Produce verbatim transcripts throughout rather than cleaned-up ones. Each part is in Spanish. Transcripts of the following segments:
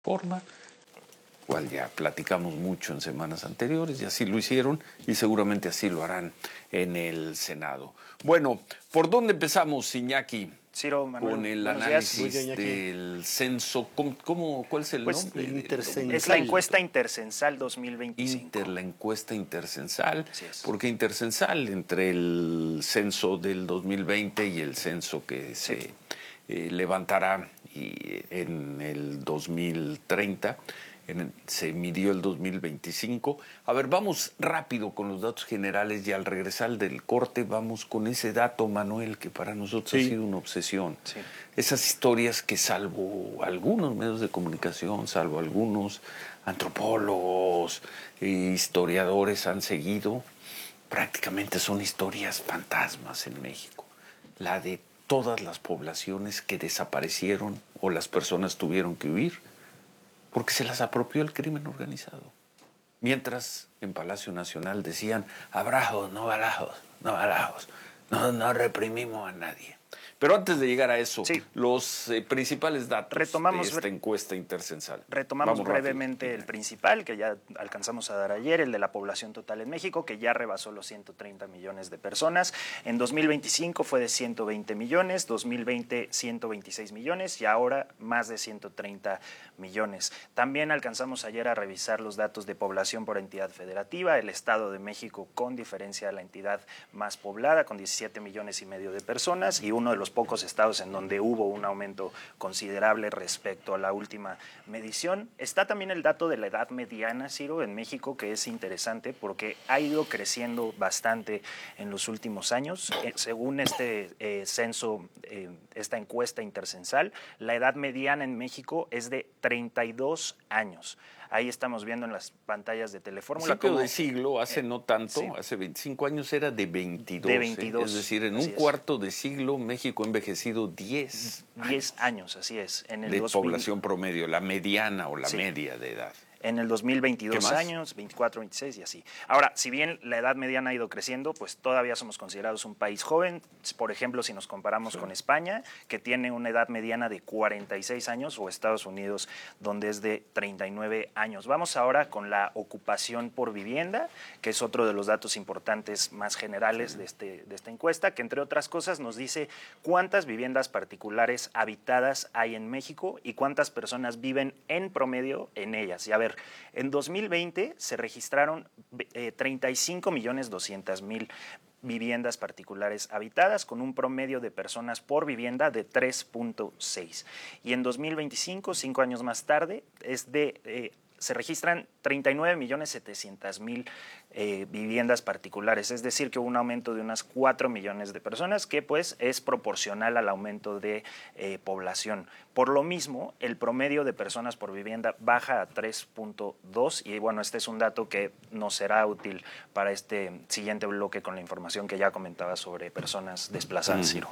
forma, cual ya platicamos mucho en semanas anteriores, y así lo hicieron y seguramente así lo harán en el Senado. Bueno, ¿por dónde empezamos, Iñaki? Ciro, Manuel, con el análisis del censo. ¿Cómo, cómo, ¿Cuál es el pues, nombre? Intercensal. Es la encuesta Intercensal dos mil veinticinco. Inter, la encuesta Intercensal. Es. Porque Intercensal, entre el censo del dos mil veinte y el censo que se sí. eh, levantará y, en el dos mil treinta, en, se midió el dos mil veinticinco. A ver, vamos rápido con los datos generales y al regresar del corte vamos con ese dato, Manuel, que para nosotros sí. ha sido una obsesión. Sí. Esas historias que salvo algunos medios de comunicación, salvo algunos antropólogos e historiadores han seguido, prácticamente son historias fantasmas en México. La de todas las poblaciones que desaparecieron o las personas tuvieron que huir porque se las apropió el crimen organizado. Mientras en Palacio Nacional decían, abrazos, no balazos, no balazos, no, no reprimimos a nadie. Pero antes de llegar a eso, sí. los eh, principales datos retomamos, de esta encuesta Intercensal. Retomamos Vamos brevemente rápido. El principal, que ya alcanzamos a dar ayer, el de la población total en México, que ya rebasó los ciento treinta millones de personas. En dos mil veinticinco fue de ciento veinte millones, dos mil veinte ciento veintiséis millones y ahora más de ciento treinta millones. También alcanzamos ayer a revisar los datos de población por entidad federativa. El Estado de México, con diferencia, la entidad más poblada, con diecisiete millones y medio de personas, y uno de los pocos estados en donde hubo un aumento considerable respecto a la última medición. Está también el dato de la edad mediana, Ciro, en México, que es interesante porque ha ido creciendo bastante en los últimos años. Eh, según este eh, censo, eh, esta encuesta intercensal, la edad mediana en México es de treinta y dos años. Ahí estamos viendo en las pantallas de Telefórmula. Principio de siglo, hace eh, no tanto, sí. hace veinticinco años era de veintidós. De veintidós. Eh, es decir, en un es. cuarto de siglo México ha envejecido diez. diez años, así es. En el de dos mil... población promedio, la mediana o la sí. media de edad. En el dos mil veintidós años, veinticuatro, veintiséis y así. Ahora, si bien la edad mediana ha ido creciendo, pues todavía somos considerados un país joven. Por ejemplo, si nos comparamos sí. con España, que tiene una edad mediana de cuarenta y seis años, o Estados Unidos, donde es de treinta y nueve años. Vamos ahora con la ocupación por vivienda, que es otro de los datos importantes más generales sí. de, este, de esta encuesta, que entre otras cosas nos dice cuántas viviendas particulares habitadas hay en México y cuántas personas viven en promedio en ellas. Y a ver, en dos mil veinte se registraron eh, treinta y cinco millones doscientos mil viviendas particulares habitadas con un promedio de personas por vivienda de tres punto seis. Y en dos mil veinticinco, cinco años más tarde, es de... Eh, se registran treinta y nueve millones setecientos mil eh, viviendas particulares, es decir, que hubo un aumento de unas cuatro millones de personas, que pues es proporcional al aumento de eh, población. Por lo mismo, el promedio de personas por vivienda baja a tres punto dos, y bueno, este es un dato que nos será útil para este siguiente bloque con la información que ya comentaba sobre personas desplazadas, Ciro.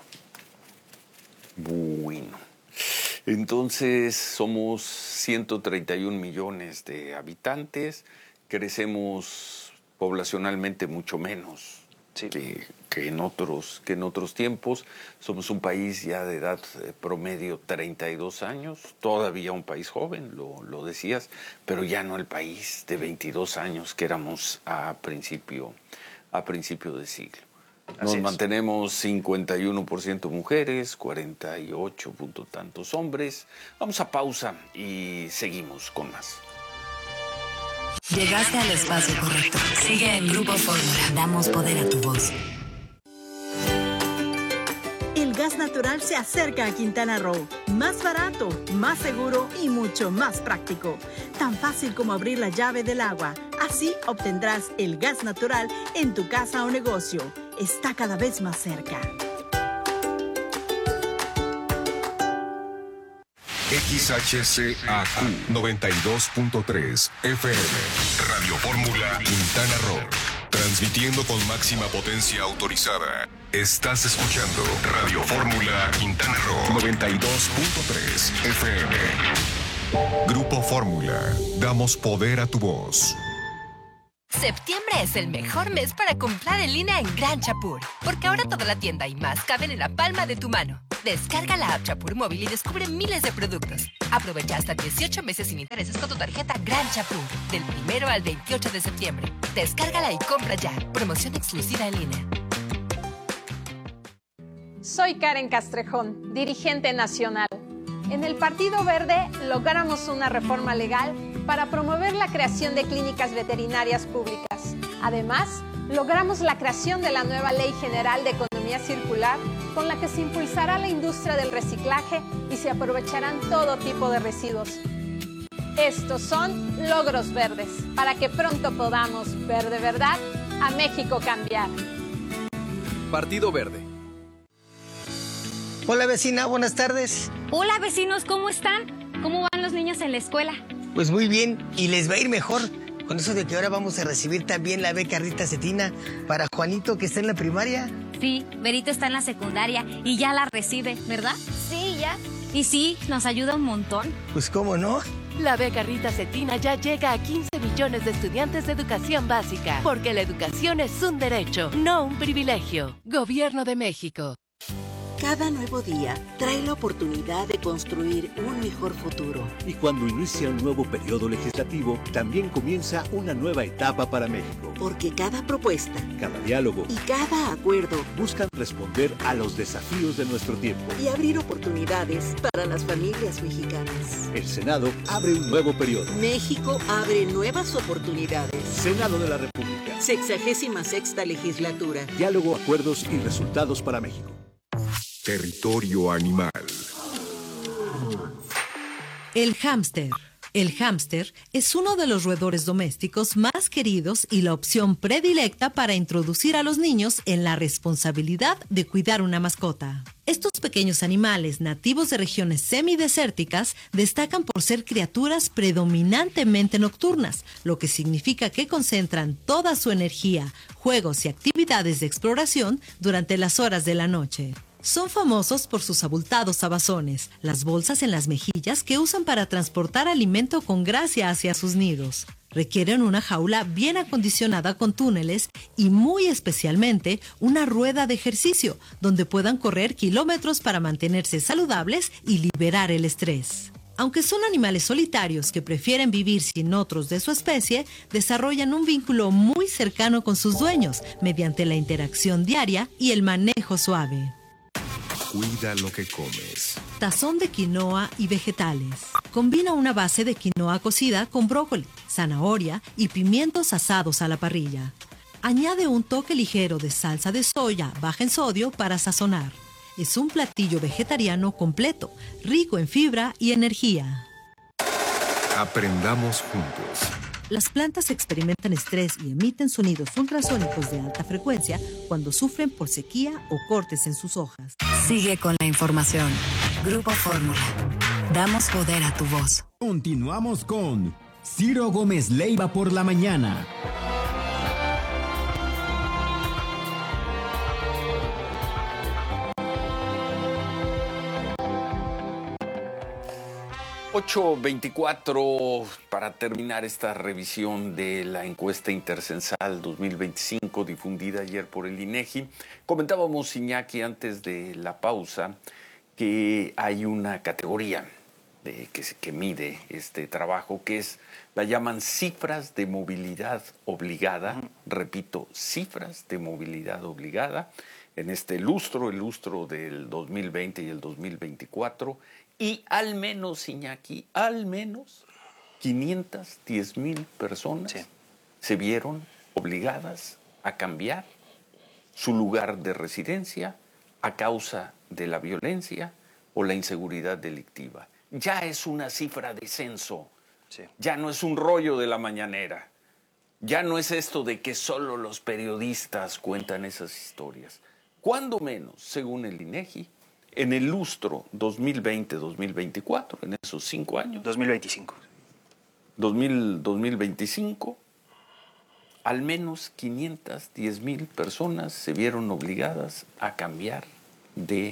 Bueno. Entonces somos ciento treinta y un millones de habitantes, crecemos poblacionalmente mucho menos sí. que, que, en otros, que en otros tiempos. Somos un país ya de edad promedio treinta y dos años, todavía un país joven, lo, lo decías, pero ya no el país de veintidós años que éramos a principio, a principio de siglo. Nos mantenemos cincuenta y uno por ciento mujeres, cuarenta y ocho punto tantos hombres. Vamos a pausa y seguimos con más. Llegaste al espacio correcto. Sigue en Grupo Fórmula. Damos poder a tu voz. El gas natural se acerca a Quintana Roo. Más barato, más seguro y mucho más práctico. Tan fácil como abrir la llave del agua. Así obtendrás el gas natural en tu casa o negocio. Está cada vez más cerca. X H C A Q noventa y dos punto tres F M Radio Fórmula Quintana Roo. Transmitiendo con máxima potencia autorizada. Estás escuchando Radio Fórmula Quintana Roo noventa y dos punto tres F M. Grupo Fórmula. Damos poder a tu voz. Septiembre es el mejor mes para comprar en línea en Gran Chapur, porque ahora toda la tienda y más caben en la palma de tu mano. Descarga la app Chapur Móvil y descubre miles de productos. Aprovecha hasta dieciocho meses sin intereses con tu tarjeta Gran Chapur. Del primero al veintiocho de septiembre. Descárgala y compra ya. Promoción exclusiva en línea. Soy Karen Castrejón, dirigente nacional. En el Partido Verde logramos una reforma legal para promover la creación de clínicas veterinarias públicas. Además, logramos la creación de la nueva Ley General de Economía Circular, con la que se impulsará la industria del reciclaje y se aprovecharán todo tipo de residuos. Estos son logros verdes, para que pronto podamos ver de verdad a México cambiar. Partido Verde. Hola vecina, buenas tardes. Hola vecinos, ¿cómo están? ¿Cómo van los niños en la escuela? Pues muy bien, y les va a ir mejor con eso de que ahora vamos a recibir también la beca Rita Cetina para Juanito, que está en la primaria. Sí, Berito está en la secundaria y ya la recibe, ¿verdad? Sí, ya. Y sí, nos ayuda un montón. Pues cómo no. La beca Rita Cetina ya llega a quince millones de estudiantes de educación básica, porque la educación es un derecho, no un privilegio. Gobierno de México. Cada nuevo día trae la oportunidad de construir un mejor futuro. Y cuando inicia un nuevo periodo legislativo, también comienza una nueva etapa para México. Porque cada propuesta, cada diálogo y cada acuerdo buscan responder a los desafíos de nuestro tiempo y abrir oportunidades para las familias mexicanas. El Senado abre un nuevo periodo. México abre nuevas oportunidades. Senado de la República. Sexagésima sexta legislatura. Diálogo, acuerdos y resultados para México. Territorio animal. El hámster. El hámster es uno de los roedores domésticos más queridos y la opción predilecta para introducir a los niños en la responsabilidad de cuidar una mascota. Estos pequeños animales nativos de regiones semidesérticas destacan por ser criaturas predominantemente nocturnas, lo que significa que concentran toda su energía, juegos y actividades de exploración durante las horas de la noche. Son famosos por sus abultados abazones, las bolsas en las mejillas que usan para transportar alimento con gracia hacia sus nidos. Requieren una jaula bien acondicionada con túneles y muy especialmente una rueda de ejercicio donde puedan correr kilómetros para mantenerse saludables y liberar el estrés. Aunque son animales solitarios que prefieren vivir sin otros de su especie, desarrollan un vínculo muy cercano con sus dueños mediante la interacción diaria y el manejo suave. Cuida lo que comes. Tazón de quinoa y vegetales. Combina una base de quinoa cocida con brócoli, zanahoria y pimientos asados a la parrilla. Añade un toque ligero de salsa de soya baja en sodio para sazonar. Es un platillo vegetariano completo, rico en fibra y energía. Aprendamos juntos. Las plantas experimentan estrés y emiten sonidos ultrasónicos de alta frecuencia cuando sufren por sequía o cortes en sus hojas. Sigue con la información. Grupo Fórmula. Damos poder a tu voz. Continuamos con Ciro Gómez Leiva por la mañana. ocho veinticuatro para terminar esta revisión de la encuesta intercensal dos mil veinticinco difundida ayer por el INEGI. Comentábamos, Iñaki, antes de la pausa, que hay una categoría de, que, que mide este trabajo, que es, la llaman cifras de movilidad obligada. Uh-huh. Repito, cifras de movilidad obligada en este lustro, el lustro del dos mil veinte y el dos mil veinticuatro. Y al menos, Iñaki, al menos quinientas diez mil personas sí. se vieron obligadas a cambiar su lugar de residencia a causa de la violencia o la inseguridad delictiva. Ya es una cifra de censo, sí. ya no es un rollo de la mañanera, ya no es esto de que solo los periodistas cuentan esas historias. Cuando menos, según el INEGI, en el lustro dos mil veinte dos mil veinticuatro, en esos cinco años. dos mil veinticinco. dos mil, dos mil veinticinco, al menos quinientas diez mil personas se vieron obligadas a cambiar de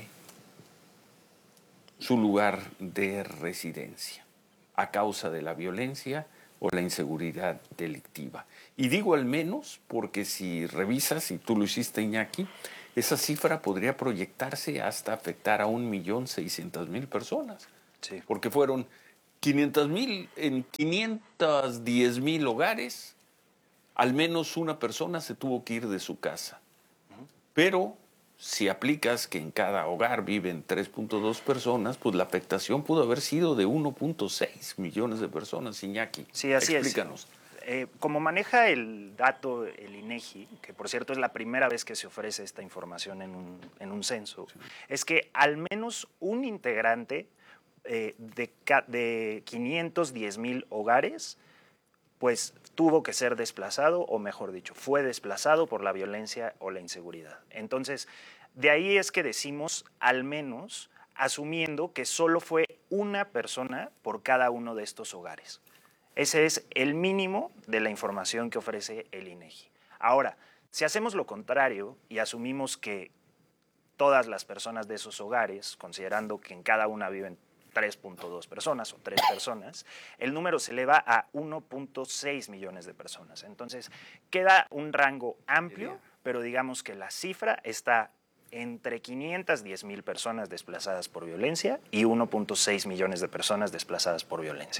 su lugar de residencia a causa de la violencia o la inseguridad delictiva. Y digo al menos porque si revisas, y tú lo hiciste, Iñaki, esa cifra podría proyectarse hasta afectar a un millón seiscientas mil personas. Sí. Porque fueron quinientos mil, en quinientos diez mil hogares, al menos una persona se tuvo que ir de su casa. Pero si aplicas que en cada hogar viven tres punto dos personas, pues la afectación pudo haber sido de uno punto seis millones de personas, Iñaki. Sí, así Explícanos. es. Eh, como maneja el dato el INEGI, que por cierto es la primera vez que se ofrece esta información en un, en un censo, sí. es que al menos un integrante eh, de, de quinientos diez mil hogares pues tuvo que ser desplazado, o mejor dicho, fue desplazado por la violencia o la inseguridad. Entonces, de ahí es que decimos al menos, asumiendo que solo fue una persona por cada uno de estos hogares. Ese es el mínimo de la información que ofrece el INEGI. Ahora, si hacemos lo contrario y asumimos que todas las personas de esos hogares, considerando que en cada una viven tres punto dos personas o tres personas, el número se eleva a uno punto seis millones de personas. Entonces, queda un rango amplio, pero digamos que la cifra está entre quinientas diez mil personas desplazadas por violencia y uno punto seis millones de personas desplazadas por violencia.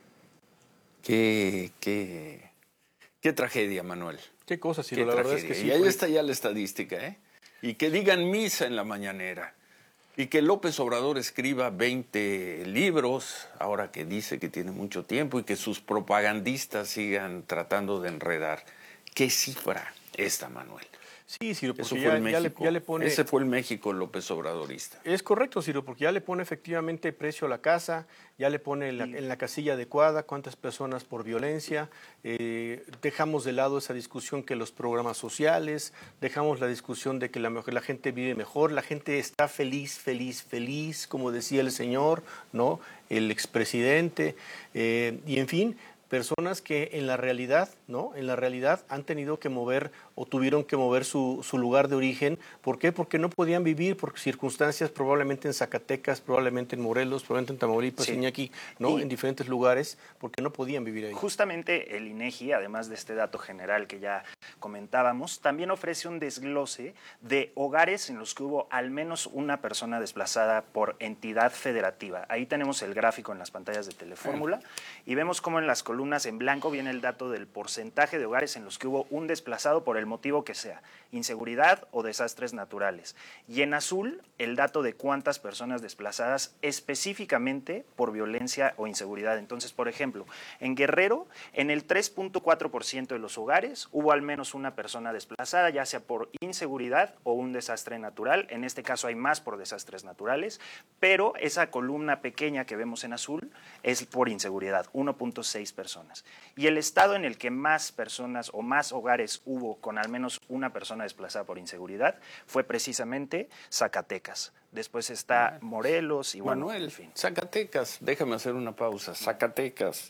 Qué, qué, qué tragedia, Manuel. Qué cosa, Ciro, qué la tragedia. verdad es que sí. Y ahí pues... está ya la estadística, ¿eh? Y que digan misa en la mañanera. Y que López Obrador escriba veinte libros, ahora que dice que tiene mucho tiempo, y que sus propagandistas sigan tratando de enredar. ¿Qué cifra esta, Manuel? Sí, Ciro, porque Eso fue ya, el México. Ya, le, ya le pone... Ese fue el México López Obradorista. Es correcto, Ciro, porque ya le pone efectivamente precio a la casa, ya le pone en la, en la casilla adecuada cuántas personas por violencia, eh, dejamos de lado esa discusión que los programas sociales, dejamos la discusión de que la, la gente vive mejor, la gente está feliz, feliz, feliz, como decía el señor, ¿no? El expresidente, eh, y en fin... personas que en la realidad, ¿no? En la realidad han tenido que mover o tuvieron que mover su, su lugar de origen. ¿Por qué? Porque no podían vivir por circunstancias, probablemente en Zacatecas, probablemente en Morelos, probablemente en Tamaulipas, sí. Iñaki, ¿no? Y en diferentes lugares, porque no podían vivir ahí. Justamente el INEGI, además de este dato general que ya comentábamos, también ofrece un desglose de hogares en los que hubo al menos una persona desplazada por entidad federativa. Ahí tenemos el gráfico en las pantallas de Telefórmula y vemos cómo en las columnas en blanco viene el dato del porcentaje de hogares en los que hubo un desplazado por el motivo que sea, inseguridad o desastres naturales. Y en azul, el dato de cuántas personas desplazadas específicamente por violencia o inseguridad. Entonces, por ejemplo, en Guerrero, en el tres punto cuatro por ciento de los hogares hubo al menos una persona desplazada, ya sea por inseguridad o un desastre natural. En este caso hay más por desastres naturales, pero esa columna pequeña que vemos en azul es por inseguridad, uno punto seis personas. Y el estado en el que más personas o más hogares hubo con al menos una persona desplazada por inseguridad fue precisamente Zacatecas. Después está Morelos y bueno, Manuel, en fin. Zacatecas, déjame hacer una pausa. Zacatecas.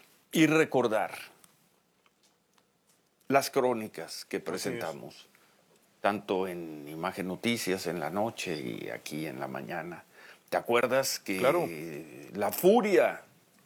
Y recordar las crónicas que presentamos, tanto en Imagen Noticias en la noche y aquí en la mañana. ¿Te acuerdas que claro. la furia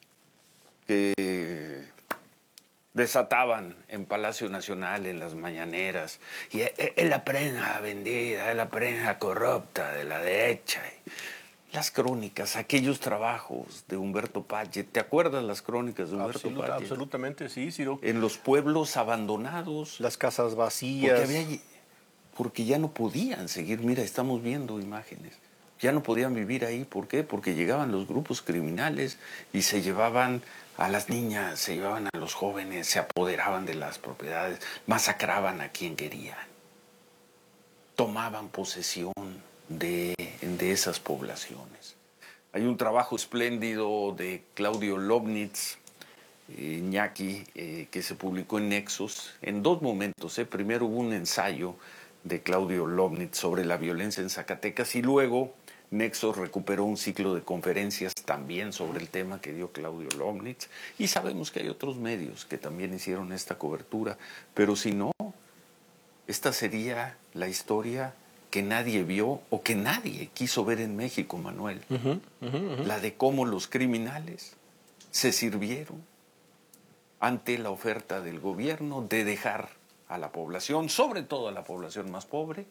que desataban en Palacio Nacional, en las mañaneras, y es la prensa vendida, es la prensa corrupta de la derecha? Las crónicas, aquellos trabajos de Humberto Paget, ¿te acuerdas las crónicas de Humberto Absoluta, Paget? Absolutamente, sí, Ciro. En los pueblos abandonados. Las casas vacías. Porque, había, porque ya no podían seguir, mira, estamos viendo imágenes. Ya no podían vivir ahí, ¿por qué? Porque llegaban los grupos criminales y se llevaban a las niñas, se llevaban a los jóvenes, se apoderaban de las propiedades, masacraban a quien querían, tomaban posesión de, de esas poblaciones. Hay un trabajo espléndido de Claudio Lobnitz, eh, Iñaki, eh, que se publicó en Nexos en dos momentos. Eh. Primero hubo un ensayo de Claudio Lobnitz sobre la violencia en Zacatecas y luego Nexos recuperó un ciclo de conferencias también sobre el tema que dio Claudio Lobnitz, y sabemos que hay otros medios que también hicieron esta cobertura, pero si no, esta sería la historia que nadie vio o que nadie quiso ver en México, Manuel. Uh-huh, uh-huh, uh-huh. La de cómo los criminales se sirvieron ante la oferta del gobierno de dejar a la población, sobre todo a la población más pobre,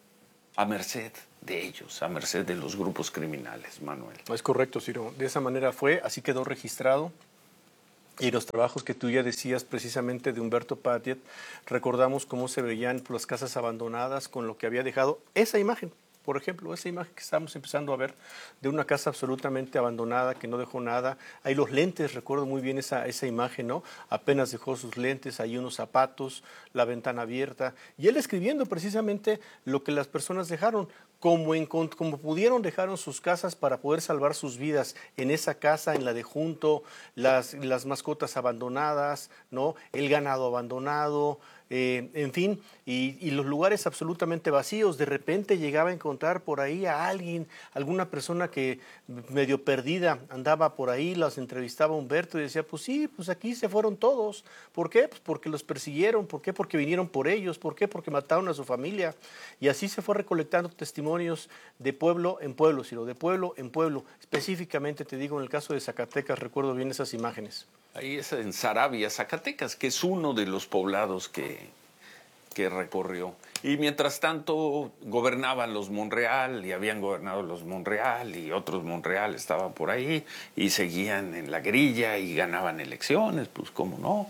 a merced de ellos, a merced de los grupos criminales, Manuel. Es correcto, Ciro. De esa manera fue, así quedó registrado. Y los trabajos que tú ya decías precisamente de Humberto Patiet, recordamos cómo se veían las casas abandonadas con lo que había dejado esa imagen. Por ejemplo, esa imagen que estamos empezando a ver de una casa absolutamente abandonada que no dejó nada. Ahí los lentes, recuerdo muy bien esa, esa imagen, ¿no? Apenas dejó sus lentes, ahí unos zapatos, la ventana abierta. Y él escribiendo precisamente lo que las personas dejaron, como, en, como pudieron dejaron sus casas para poder salvar sus vidas. En esa casa, en la de junto, las, las mascotas abandonadas, ¿no? El ganado abandonado. Eh, en fin, y, y los lugares absolutamente vacíos. De repente llegaba a encontrar por ahí a alguien, alguna persona que medio perdida andaba por ahí, las entrevistaba Humberto y decía, pues sí, pues aquí se fueron todos. ¿Por qué? Pues porque los persiguieron. ¿Por qué? Porque vinieron por ellos. ¿Por qué? Porque mataron a su familia. Y así se fue recolectando testimonios de pueblo en pueblo, sino de pueblo en pueblo. Específicamente, te digo, en el caso de Zacatecas, recuerdo bien esas imágenes. Ahí es en Saravia, Zacatecas, que es uno de los poblados que, que recorrió. Y mientras tanto gobernaban los Monreal, y habían gobernado los Monreal, y otros Monreal estaban por ahí, y seguían en la grilla, y ganaban elecciones, pues cómo no.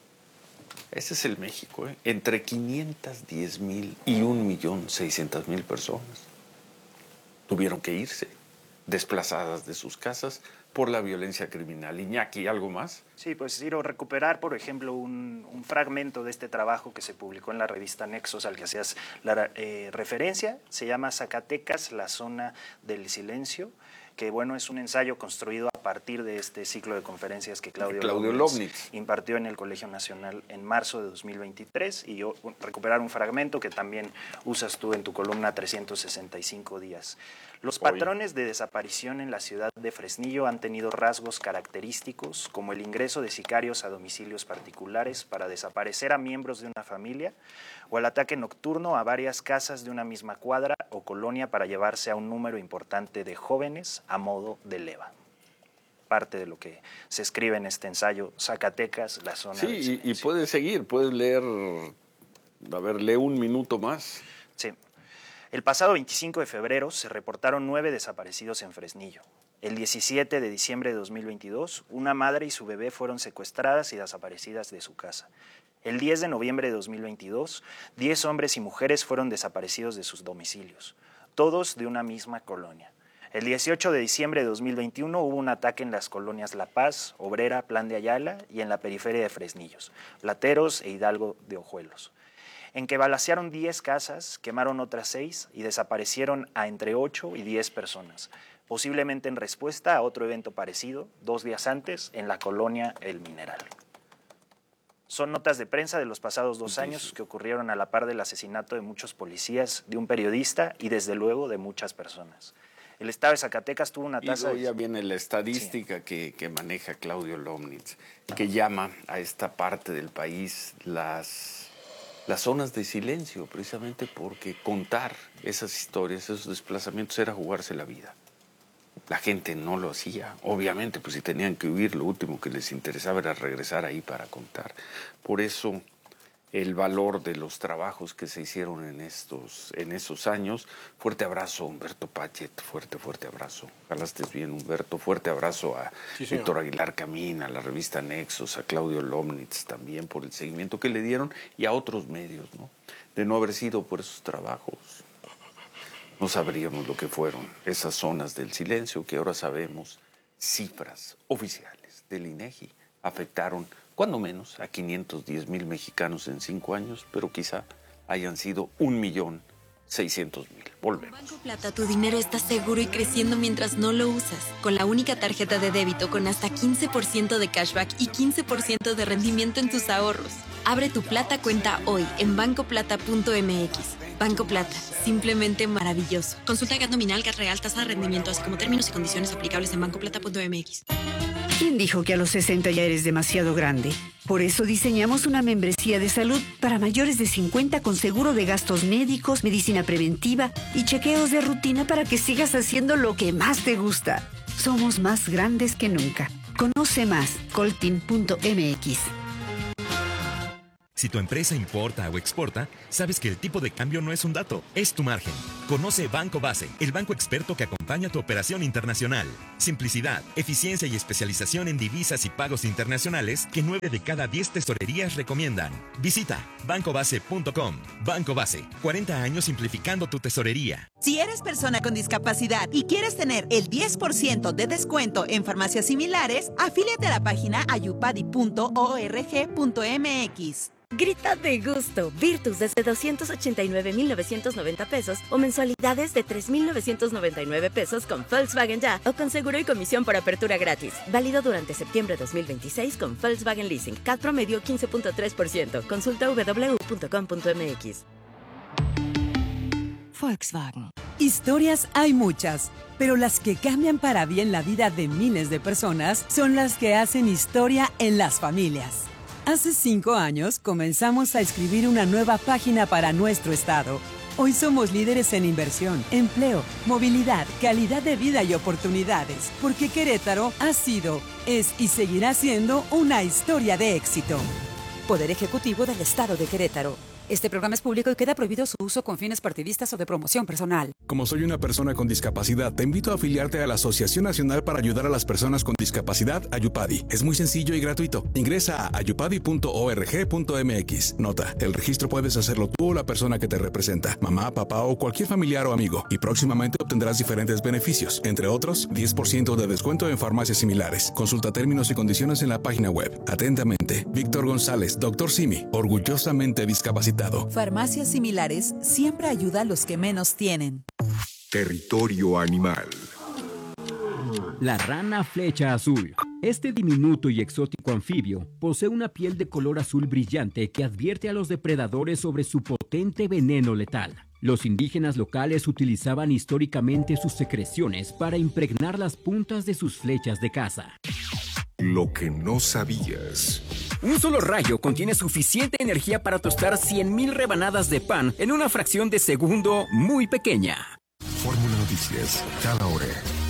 Ese es el México, ¿eh? Entre quinientos diez mil y un millón seiscientos mil personas tuvieron que irse, desplazadas de sus casas, por la violencia criminal. Iñaki, ¿algo más? Sí, pues quiero recuperar, por ejemplo, un, un fragmento de este trabajo que se publicó en la revista Nexos, al que hacías la eh, referencia. Se llama Zacatecas, la zona del silencio, que bueno, es un ensayo construido a partir de este ciclo de conferencias que Claudio, Claudio Lovnitz Lovnitz impartió en el Colegio Nacional en marzo de dos mil veintitrés, y yo recuperar un fragmento que también usas tú en tu columna trescientos sesenta y cinco días. Los patrones de desaparición en la ciudad de Fresnillo han tenido rasgos característicos, como el ingreso de sicarios a domicilios particulares para desaparecer a miembros de una familia, o el ataque nocturno a varias casas de una misma cuadra o colonia para llevarse a un número importante de jóvenes a modo de leva. Parte de lo que se escribe en este ensayo, Zacatecas, la zona del silencio. Sí, y, y puedes seguir, puedes leer, a ver, lee un minuto más. Sí. El pasado veinticinco de febrero se reportaron nueve desaparecidos en Fresnillo. El diecisiete de diciembre de dos mil veintidós, una madre y su bebé fueron secuestradas y desaparecidas de su casa. El diez de noviembre de dos mil veintidós, diez hombres y mujeres fueron desaparecidos de sus domicilios, todos de una misma colonia. El dieciocho de diciembre de dos mil veintiuno hubo un ataque en las colonias La Paz, Obrera, Plan de Ayala y en la periferia de Fresnillos, Plateros e Hidalgo de Ojuelos, en que balacearon diez casas, quemaron otras seis y desaparecieron a entre ocho y diez personas, posiblemente en respuesta a otro evento parecido, dos días antes, en la colonia El Mineral. Son notas de prensa de los pasados dos años que ocurrieron a la par del asesinato de muchos policías, de un periodista y desde luego de muchas personas. El estado de Zacatecas tuvo una tasa... Y luego ya viene la estadística sí. que, que maneja Claudio Lovnitz, que llama a esta parte del país las, las zonas de silencio, precisamente porque contar esas historias, esos desplazamientos era jugarse la vida. La gente no lo hacía, obviamente, pues si tenían que huir, lo último que les interesaba era regresar ahí para contar. Por eso el valor de los trabajos que se hicieron en estos, en esos años. Fuerte abrazo, Humberto Patiet, fuerte, fuerte abrazo. Ojalá estés bien, Humberto. Fuerte abrazo a sí, Víctor Aguilar Camín, a la revista Nexos, a Claudio Lovnitz también por el seguimiento que le dieron y a otros medios, ¿no? De no haber sido por esos trabajos, no sabríamos lo que fueron esas zonas del silencio que ahora sabemos, cifras oficiales del INEGI, afectaron cuando menos a quinientos diez mil mexicanos en cinco años, pero quizá hayan sido un millón seiscientos mil. Volvemos. Banco Plata, tu dinero está seguro y creciendo mientras no lo usas. Con la única tarjeta de débito con hasta quince por ciento de cashback y quince por ciento de rendimiento en tus ahorros. Abre tu Plata cuenta hoy en banco plata punto m x. Banco Plata, simplemente maravilloso. Consulta G A T nominal, G A T real, tasa de rendimiento, así como términos y condiciones aplicables en banco plata punto m x. ¿Quién dijo que a los sesenta ya eres demasiado grande? Por eso diseñamos una membresía de salud para mayores de cincuenta con seguro de gastos médicos, medicina preventiva y chequeos de rutina para que sigas haciendo lo que más te gusta. Somos más grandes que nunca. Conoce más, coltin punto m x. Si tu empresa importa o exporta, sabes que el tipo de cambio no es un dato, es tu margen. Conoce Banco Base, el banco experto que acompaña tu operación internacional. Simplicidad, eficiencia y especialización en divisas y pagos internacionales que nueve de cada diez tesorerías recomiendan. Visita banco base punto com. Banco Base, cuarenta años simplificando tu tesorería. Si eres persona con discapacidad y quieres tener el diez por ciento de descuento en farmacias similares, afíliate a la página ayupadi punto org punto mx. Grita de gusto. Virtus desde doscientos ochenta y nueve mil novecientos noventa pesos o mensualidades de tres mil novecientos noventa y nueve pesos con Volkswagen Ya o con seguro y comisión por apertura gratis. Válido durante septiembre dos mil veintiséis con Volkswagen Leasing. C A T promedio quince punto tres por ciento. Consulta doble u doble u doble u punto com punto mx. Volkswagen. Historias hay muchas, pero las que cambian para bien la vida de miles de personas son las que hacen historia en las familias. Hace cinco años comenzamos a escribir una nueva página para nuestro estado. Hoy somos líderes en inversión, empleo, movilidad, calidad de vida y oportunidades, porque Querétaro ha sido, es y seguirá siendo una historia de éxito. Poder Ejecutivo del Estado de Querétaro. Este programa es público y queda prohibido su uso con fines partidistas o de promoción personal. Como soy una persona con discapacidad, te invito a afiliarte a la Asociación Nacional para Ayudar a las Personas con Discapacidad, Ayupadi. Es muy sencillo y gratuito. Ingresa a ayupadi punto org punto mx. Nota, el registro puedes hacerlo tú o la persona que te representa, mamá, papá o cualquier familiar o amigo. Y próximamente obtendrás diferentes beneficios, entre otros, diez por ciento de descuento en farmacias similares. Consulta términos y condiciones en la página web. Atentamente, Víctor González, doctor Simi, orgullosamente discapacitado. Farmacias Similares siempre ayuda a los que menos tienen. Territorio animal. La rana flecha azul. Este diminuto y exótico anfibio posee una piel de color azul brillante que advierte a los depredadores sobre su potente veneno letal. Los indígenas locales utilizaban históricamente sus secreciones para impregnar las puntas de sus flechas de caza. Lo que no sabías. Un solo rayo contiene suficiente energía para tostar cien mil rebanadas de pan en una fracción de segundo muy pequeña. Fórmula Noticias, cada hora.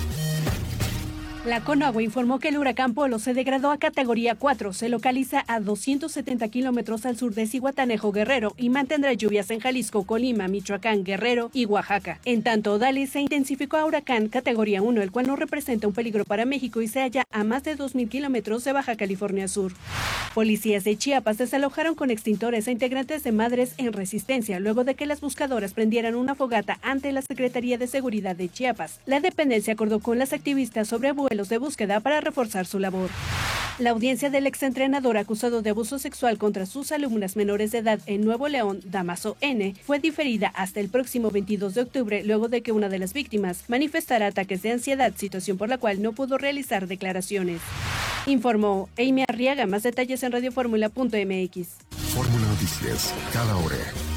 La Conagua informó que el huracán Polo se degradó a categoría cuatro, se localiza a doscientos setenta kilómetros al sur de Zihuatanejo, Guerrero, y mantendrá lluvias en Jalisco, Colima, Michoacán, Guerrero y Oaxaca. En tanto, Odalis se intensificó a huracán categoría uno, el cual no representa un peligro para México y se halla a más de dos mil kilómetros de Baja California Sur. Policías de Chiapas desalojaron con extintores a integrantes de Madres en Resistencia, luego de que las buscadoras prendieran una fogata ante la Secretaría de Seguridad de Chiapas. La dependencia acordó con las activistas sobre vuelos de búsqueda para reforzar su labor. La audiencia del exentrenador acusado de abuso sexual contra sus alumnas menores de edad en Nuevo León, Damaso N., fue diferida hasta el próximo veintidós de octubre, luego de que una de las víctimas manifestara ataques de ansiedad, situación por la cual no pudo realizar declaraciones. Informó Amy Arriaga. Más detalles en radio fórmula punto mx. Fórmula Noticias, cada hora.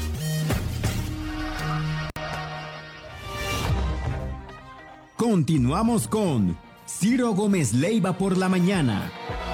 Continuamos con Ciro Gómez Leiva por la mañana.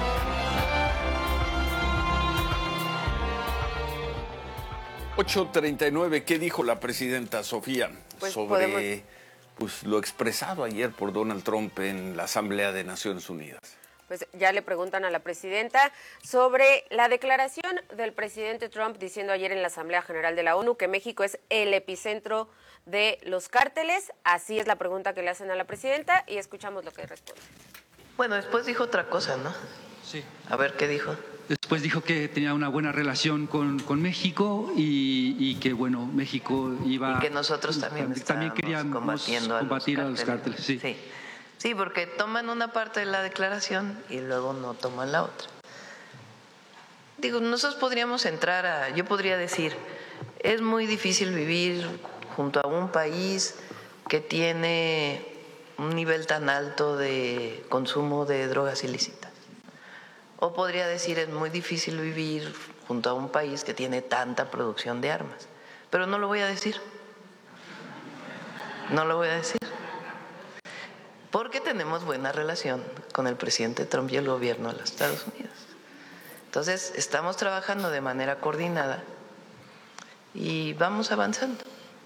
ocho treinta y nueve, ¿qué dijo la presidenta Sofía pues sobre podemos... pues, lo expresado ayer por Donald Trump en la Asamblea de Naciones Unidas? Pues ya le preguntan a la presidenta sobre la declaración del presidente Trump diciendo ayer en la Asamblea General de la ONU que México es el epicentro de los cárteles. Así es la pregunta que le hacen a la presidenta y escuchamos lo que responde. Bueno, después dijo otra cosa, ¿no? Sí. A ver, ¿qué dijo? Después dijo que tenía una buena relación con, con México y, y que, bueno, México iba... Y que nosotros también, también queríamos combatiendo combatir a a los los cárteles. cárteles. Sí. Sí. Sí, porque toman una parte de la declaración y luego no toman la otra. Digo, nosotros podríamos entrar a... Yo podría decir, es muy difícil vivir junto a un país que tiene un nivel tan alto de consumo de drogas ilícitas. O podría decir, es muy difícil vivir junto a un país que tiene tanta producción de armas. Pero no lo voy a decir. No lo voy a decir. Porque tenemos buena relación con el presidente Trump y el gobierno de los Estados Unidos. Entonces, estamos trabajando de manera coordinada y vamos avanzando.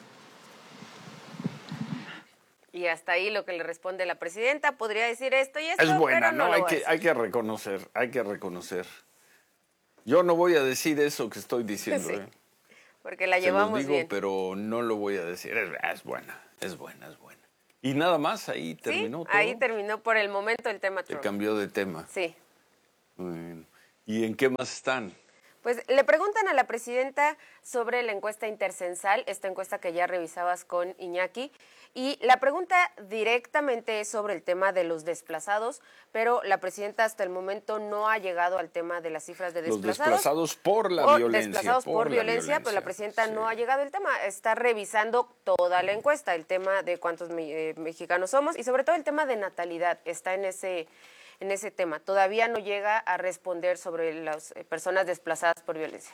Y hasta ahí lo que le responde la presidenta. Podría decir esto y esto, es buena, pero no, ¿no? lo Hay va a que, decir. hay que reconocer, hay que reconocer Yo no voy a decir eso que estoy diciendo. Sí, ¿eh? Porque la Se llevamos los digo, bien. pero no lo voy a decir. Es, es buena, es buena, es buena. Y nada más, ahí terminó sí, todo. Ahí terminó por el momento el tema Trump. Se cambió de tema. Sí. Bueno. ¿Y en qué más están? Pues le preguntan a la presidenta sobre la encuesta intercensal, esta encuesta que ya revisabas con Iñaki, y la pregunta directamente es sobre el tema de los desplazados, pero la presidenta hasta el momento no ha llegado al tema de las cifras de desplazados. Los desplazados por la por, violencia. Desplazados por, por violencia, violencia, pero la presidenta sí. no ha llegado al tema. Está revisando toda la encuesta, el tema de cuántos eh, mexicanos somos y sobre todo el tema de natalidad está en ese... en ese tema. Todavía no llega a responder sobre las personas desplazadas por violencia.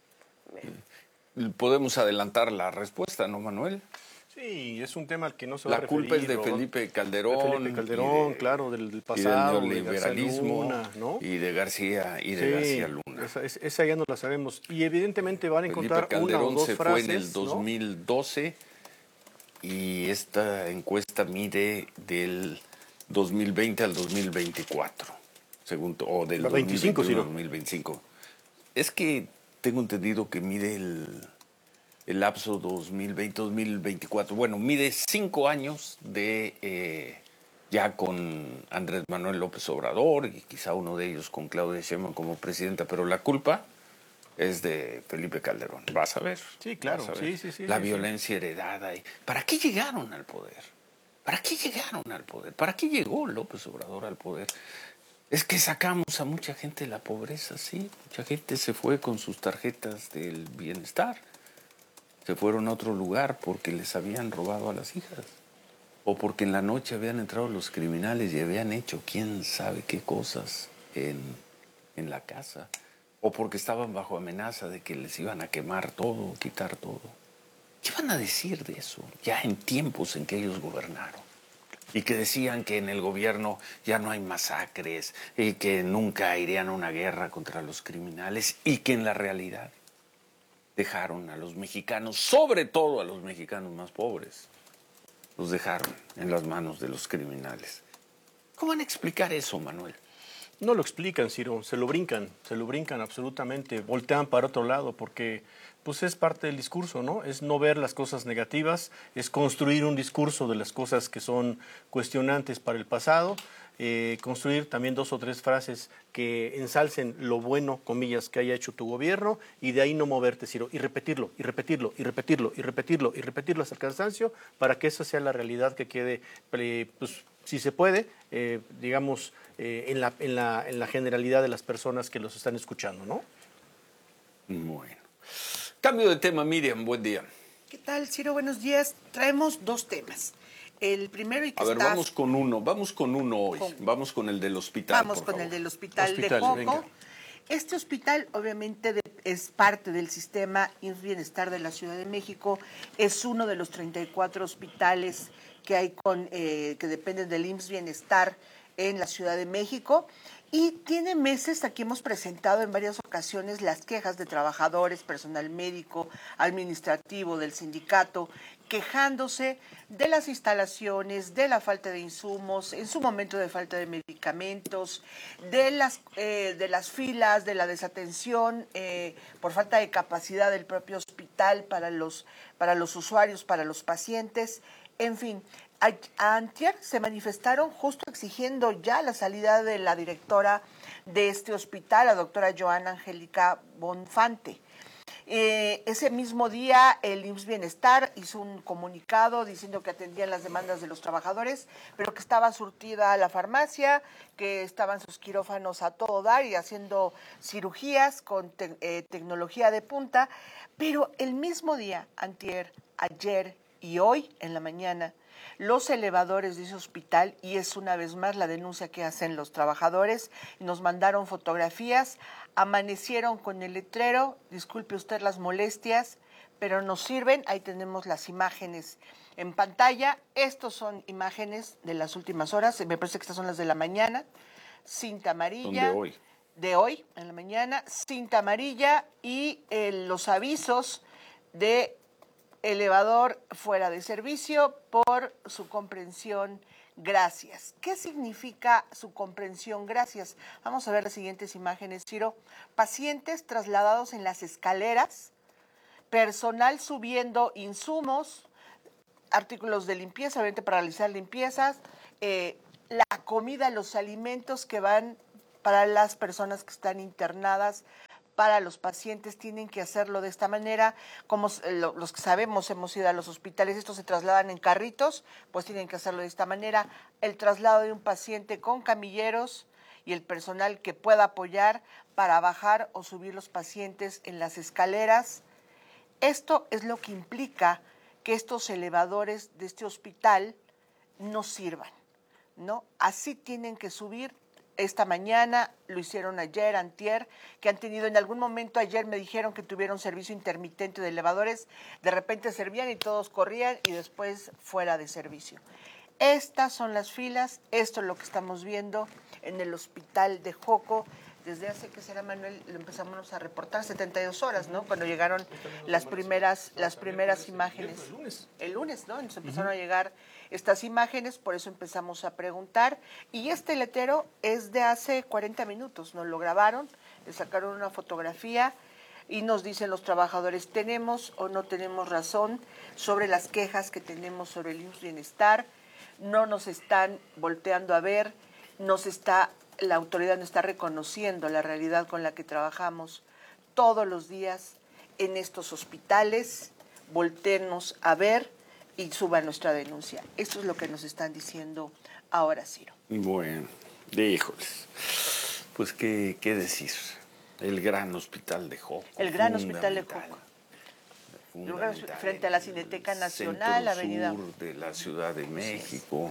Podemos adelantar la respuesta, ¿no, Manuel? Sí, es un tema al que no se la va a referir. La culpa es de Felipe Calderón. De Felipe Calderón, de, claro, del, del pasado, y del neoliberalismo, de Luna, ¿no? Y de García, y de sí, García Luna. Esa, esa ya no la sabemos. Y evidentemente van a encontrar Felipe Calderón una o dos se frases, fue en el dos mil doce, ¿no? Y esta encuesta mide del dos mil veinte al dos mil veinticuatro, según, o del veinticinco, sí, dos mil veinticinco. Es que tengo entendido que mide el, el lapso dos mil veinte dos mil veinticuatro. Bueno, mide cinco años de eh, ya con Andrés Manuel López Obrador y quizá uno de ellos con Claudia Sheinbaum como presidenta, pero la culpa es de Felipe Calderón. Vas a ver. Sí, claro. Vas a ver. Sí, sí, sí, la sí, violencia sí. heredada. Y, ¿para qué llegaron al poder? ¿Para qué llegaron al poder? ¿Para qué llegó López Obrador al poder? Es que sacamos a mucha gente de la pobreza, sí. Mucha gente se fue con sus tarjetas del bienestar. Se fueron a otro lugar porque les habían robado a las hijas. O porque en la noche habían entrado los criminales y habían hecho quién sabe qué cosas en, en la casa. O porque estaban bajo amenaza de que les iban a quemar todo, quitar todo. ¿Qué van a decir de eso? Ya en tiempos en que ellos gobernaron. Y que decían que en el gobierno ya no hay masacres y que nunca irían a una guerra contra los criminales y que en la realidad dejaron a los mexicanos, sobre todo a los mexicanos más pobres, los dejaron en las manos de los criminales. ¿Cómo van a explicar eso, Manuel? No lo explican, Ciro, se lo brincan, se lo brincan absolutamente, voltean para otro lado porque pues es parte del discurso, ¿no? Es no ver las cosas negativas, es construir un discurso de las cosas que son cuestionantes para el pasado, eh, construir también dos o tres frases que ensalcen lo bueno, comillas, que haya hecho tu gobierno y de ahí no moverte, Ciro, y repetirlo, y repetirlo, y repetirlo, y repetirlo, y repetirlo hasta el cansancio para que esa sea la realidad que quede, pues, si se puede, eh, digamos, eh, en, la, en, la, en la generalidad de las personas que los están escuchando, ¿no? Bueno. Cambio de tema, Miriam, buen día. ¿Qué tal, Ciro? Buenos días. Traemos dos temas. El primero y que A ver, está... vamos con uno, vamos con uno hoy. Con... Vamos con el del hospital, Vamos por con favor. el del hospital, hospital de Joco. Venga. Este hospital, obviamente, de, es parte del sistema I M S S Bienestar de la Ciudad de México. Es uno de los treinta y cuatro hospitales que hay con eh, que dependen del I M S S Bienestar en la Ciudad de México. Y tiene meses, aquí hemos presentado en varias ocasiones las quejas de trabajadores, personal médico, administrativo, del sindicato, quejándose de las instalaciones, de la falta de insumos, en su momento de falta de medicamentos, de las, eh, de las filas, de la desatención eh, por falta de capacidad del propio hospital para los, para los usuarios, para los pacientes, en fin. Antier se manifestaron justo exigiendo ya la salida de la directora de este hospital, la doctora Joana Angélica Bonfante. Eh, ese mismo día el I M S S Bienestar hizo un comunicado diciendo que atendían las demandas de los trabajadores, pero que estaba surtida la farmacia, que estaban sus quirófanos a todo dar y haciendo cirugías con te eh, tecnología de punta, pero el mismo día, antier, ayer y hoy en la mañana, los elevadores de ese hospital, y es una vez más la denuncia que hacen los trabajadores, nos mandaron fotografías, amanecieron con el letrero, disculpe usted las molestias, pero nos sirven, ahí tenemos las imágenes en pantalla, estos son imágenes de las últimas horas, me parece que estas son las de la mañana, cinta amarilla. Son de hoy. De hoy, en la mañana, cinta amarilla y eh, los avisos de elevador fuera de servicio por su comprensión gracias. ¿Qué significa su comprensión? Gracias. Vamos a ver las siguientes imágenes, Ciro. Pacientes trasladados en las escaleras, personal subiendo insumos, artículos de limpieza, obviamente para realizar limpiezas, eh, la comida, los alimentos que van para las personas que están internadas, para los pacientes, tienen que hacerlo de esta manera. Como los que sabemos, hemos ido a los hospitales, estos se trasladan en carritos, pues tienen que hacerlo de esta manera. El traslado de un paciente con camilleros y el personal que pueda apoyar para bajar o subir los pacientes en las escaleras. Esto es lo que implica que estos elevadores de este hospital no sirvan, ¿no? Así tienen que subir. Esta mañana, lo hicieron ayer, antier, que han tenido en algún momento, ayer me dijeron que tuvieron servicio intermitente de elevadores, de repente servían y todos corrían y después fuera de servicio. Estas son las filas, esto es lo que estamos viendo en el hospital de Joco. Desde hace, ¿qué será, Manuel? Lo empezamos a reportar, setenta y dos horas, ¿no? Cuando llegaron las primeras, las primeras imágenes. El lunes. El lunes, ¿no? Nos empezaron a llegar estas imágenes, por eso empezamos a preguntar. Y este letrero es de hace cuarenta minutos, nos lo grabaron, le sacaron una fotografía y nos dicen los trabajadores, ¿tenemos o no tenemos razón sobre las quejas que tenemos sobre el I M S S Bienestar? No nos están volteando a ver, nos está... La autoridad no está reconociendo la realidad con la que trabajamos todos los días en estos hospitales. Voltéennos a ver y suban nuestra denuncia. Esto es lo que nos están diciendo ahora, Ciro. Bueno, híjoles. Pues, ¿qué, qué decir? El gran hospital de Joco. El gran hospital de Joco. Frente a la Cineteca Nacional, Avenida Sur de la Ciudad de México.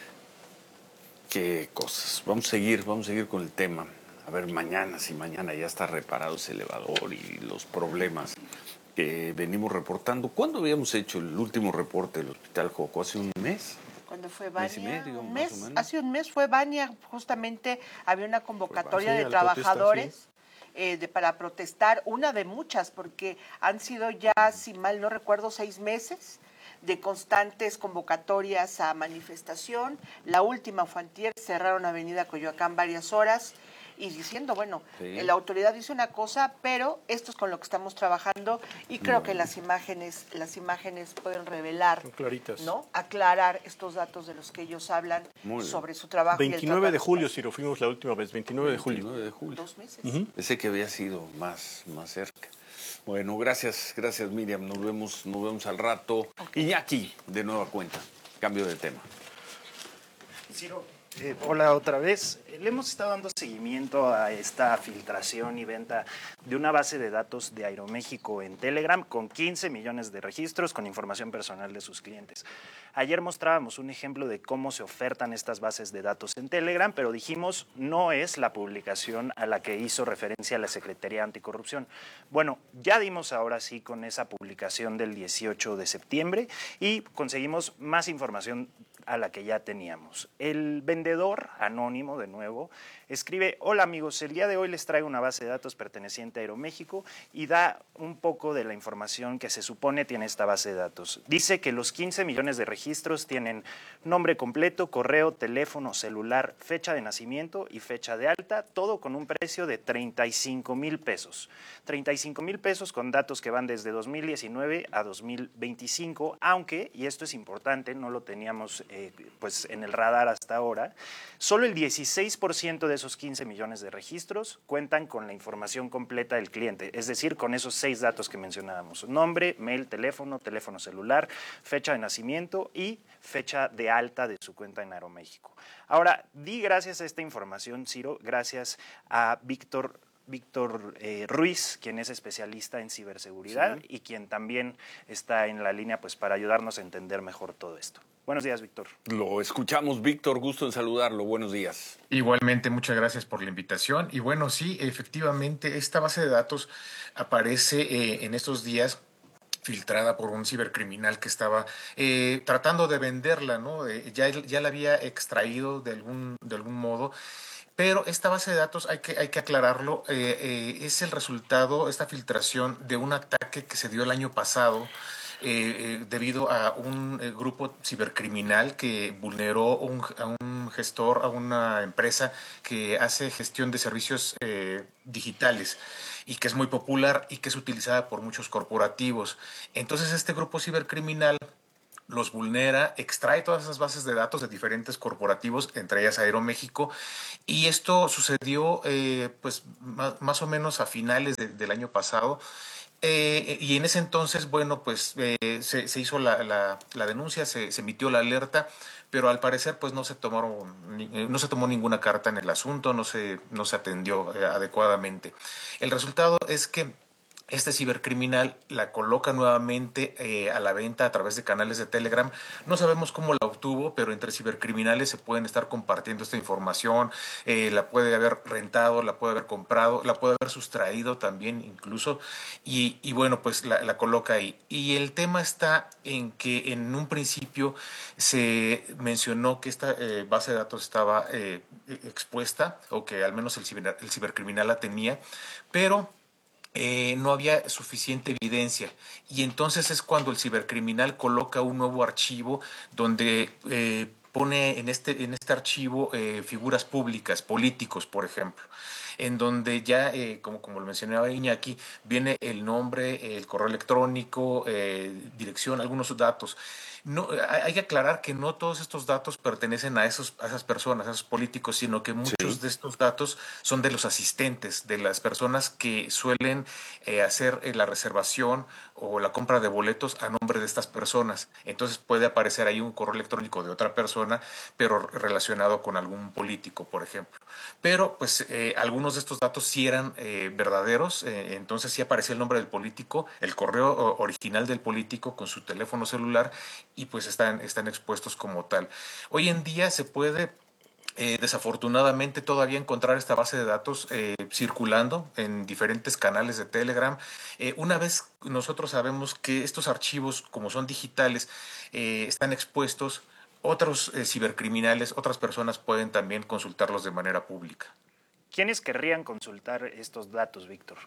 Qué cosas. Vamos a seguir, vamos a seguir con el tema. A ver, mañana, si mañana ya está reparado ese elevador y los problemas que venimos reportando. ¿Cuándo habíamos hecho el último reporte del Hospital Joco? ¿Hace un mes? Cuando fue Bania, mes y medio, un mes, mes, hace un mes fue Bania, justamente había una convocatoria sí, de trabajadores protesta, sí. eh, de, para protestar, una de muchas, porque han sido ya, si mal no recuerdo, seis meses de constantes convocatorias a manifestación. La última fue antier, cerraron Avenida Coyoacán varias horas y diciendo, bueno, sí. la autoridad dice una cosa, pero esto es con lo que estamos trabajando y creo no. que las imágenes, las imágenes pueden revelar, claritas, ¿no? Aclarar estos datos de los que ellos hablan sobre su trabajo. veintinueve de julio, si lo fuimos la última vez, veintinueve de julio. veintinueve de julio. Dos meses. Uh-huh. Pensé que había sido más, más cerca. Bueno, gracias, gracias Miriam. Nos vemos, nos vemos al rato. Okay. Iñaki, de nueva cuenta. Cambio de tema. Ciro, eh, hola otra vez. Le hemos estado dando seguimiento a esta filtración y venta de una base de datos de Aeroméxico en Telegram con quince millones de registros con información personal de sus clientes. Ayer mostrábamos un ejemplo de cómo se ofertan estas bases de datos en Telegram, pero dijimos no es la publicación a la que hizo referencia la Secretaría Anticorrupción. Bueno, ya dimos ahora sí con esa publicación del dieciocho de septiembre y conseguimos más información a la que ya teníamos. El vendedor anónimo, de nuevo, escribe: hola amigos, el día de hoy les traigo una base de datos perteneciente a Aeroméxico y da un poco de la información que se supone tiene esta base de datos. Dice que los quince millones de registros tienen nombre completo, correo, teléfono, celular, fecha de nacimiento y fecha de alta, todo con un precio de treinta y cinco mil pesos. treinta y cinco mil pesos con datos que van desde dos mil diecinueve a dos mil veinticinco, aunque, y esto es importante, no lo teníamos eh, pues en el radar hasta ahora, solo el dieciséis por ciento de esos quince millones de registros cuentan con la información completa del cliente, es decir, con esos seis datos que mencionábamos: nombre, mail, teléfono, teléfono celular, fecha de nacimiento y fecha de alta de su cuenta en Aeroméxico. Ahora, di gracias a esta información, Ciro, gracias a Víctor Víctor eh, Ruiz, quien es especialista en ciberseguridad sí. y quien también está en la línea pues para ayudarnos a entender mejor todo esto. Buenos días, Víctor. Lo escuchamos, Víctor. Gusto en saludarlo. Buenos días. Igualmente, muchas gracias por la invitación. Y bueno, sí, efectivamente, esta base de datos aparece eh, en estos días filtrada por un cibercriminal que estaba eh, tratando de venderla, ¿no? Eh, ya, ya la había extraído de algún, de algún modo. Pero esta base de datos, hay que, hay que aclararlo, eh, eh, es el resultado, esta filtración, de un ataque que se dio el año pasado eh, debido a un eh, grupo cibercriminal que vulneró un, a un gestor, a una empresa que hace gestión de servicios eh, digitales y que es muy popular y que es utilizada por muchos corporativos. Entonces este grupo cibercriminal los vulnera, extrae todas esas bases de datos de diferentes corporativos, entre ellas Aeroméxico, y esto sucedió eh, pues más, más o menos a finales de, del año pasado. Eh, y en ese entonces, bueno, pues eh, se, se hizo la, la, la denuncia, se, se emitió la alerta, pero al parecer pues no se tomaron, no se tomó ninguna carta en el asunto, no se, no se atendió eh, adecuadamente. El resultado es que este cibercriminal la coloca nuevamente eh, a la venta a través de canales de Telegram. No sabemos cómo la obtuvo, pero entre cibercriminales se pueden estar compartiendo esta información. Eh, la puede haber rentado, la puede haber comprado, la puede haber sustraído también incluso. Y, y bueno, pues la, la coloca ahí. Y el tema está en que en un principio se mencionó que esta eh, base de datos estaba eh, expuesta, o que al menos el, ciber, el cibercriminal la tenía, pero Eh, no había suficiente evidencia, y entonces es cuando el cibercriminal coloca un nuevo archivo donde eh, pone en este, en este archivo eh, figuras públicas, políticos, por ejemplo, en donde ya, eh, como, como lo mencionaba Iñaki, viene el nombre, el correo electrónico, eh, dirección, algunos datos. No, hay que aclarar que no todos estos datos pertenecen a, esos, a esas personas, a esos políticos, sino que muchos sí. de estos datos son de los asistentes, de las personas que suelen eh, hacer eh, la reservación o la compra de boletos a nombre de estas personas. Entonces puede aparecer ahí un correo electrónico de otra persona, pero relacionado con algún político, por ejemplo. Pero pues eh, algunos de estos datos sí eran eh, verdaderos, eh, entonces sí aparecía el nombre del político, el correo original del político con su teléfono celular, y pues están, están expuestos como tal. Hoy en día se puede eh, desafortunadamente todavía encontrar esta base de datos eh, circulando en diferentes canales de Telegram. Eh, una vez nosotros sabemos que estos archivos, como son digitales, eh, están expuestos, otros eh, cibercriminales, otras personas pueden también consultarlos de manera pública. ¿Quiénes querrían consultar estos datos, Víctor?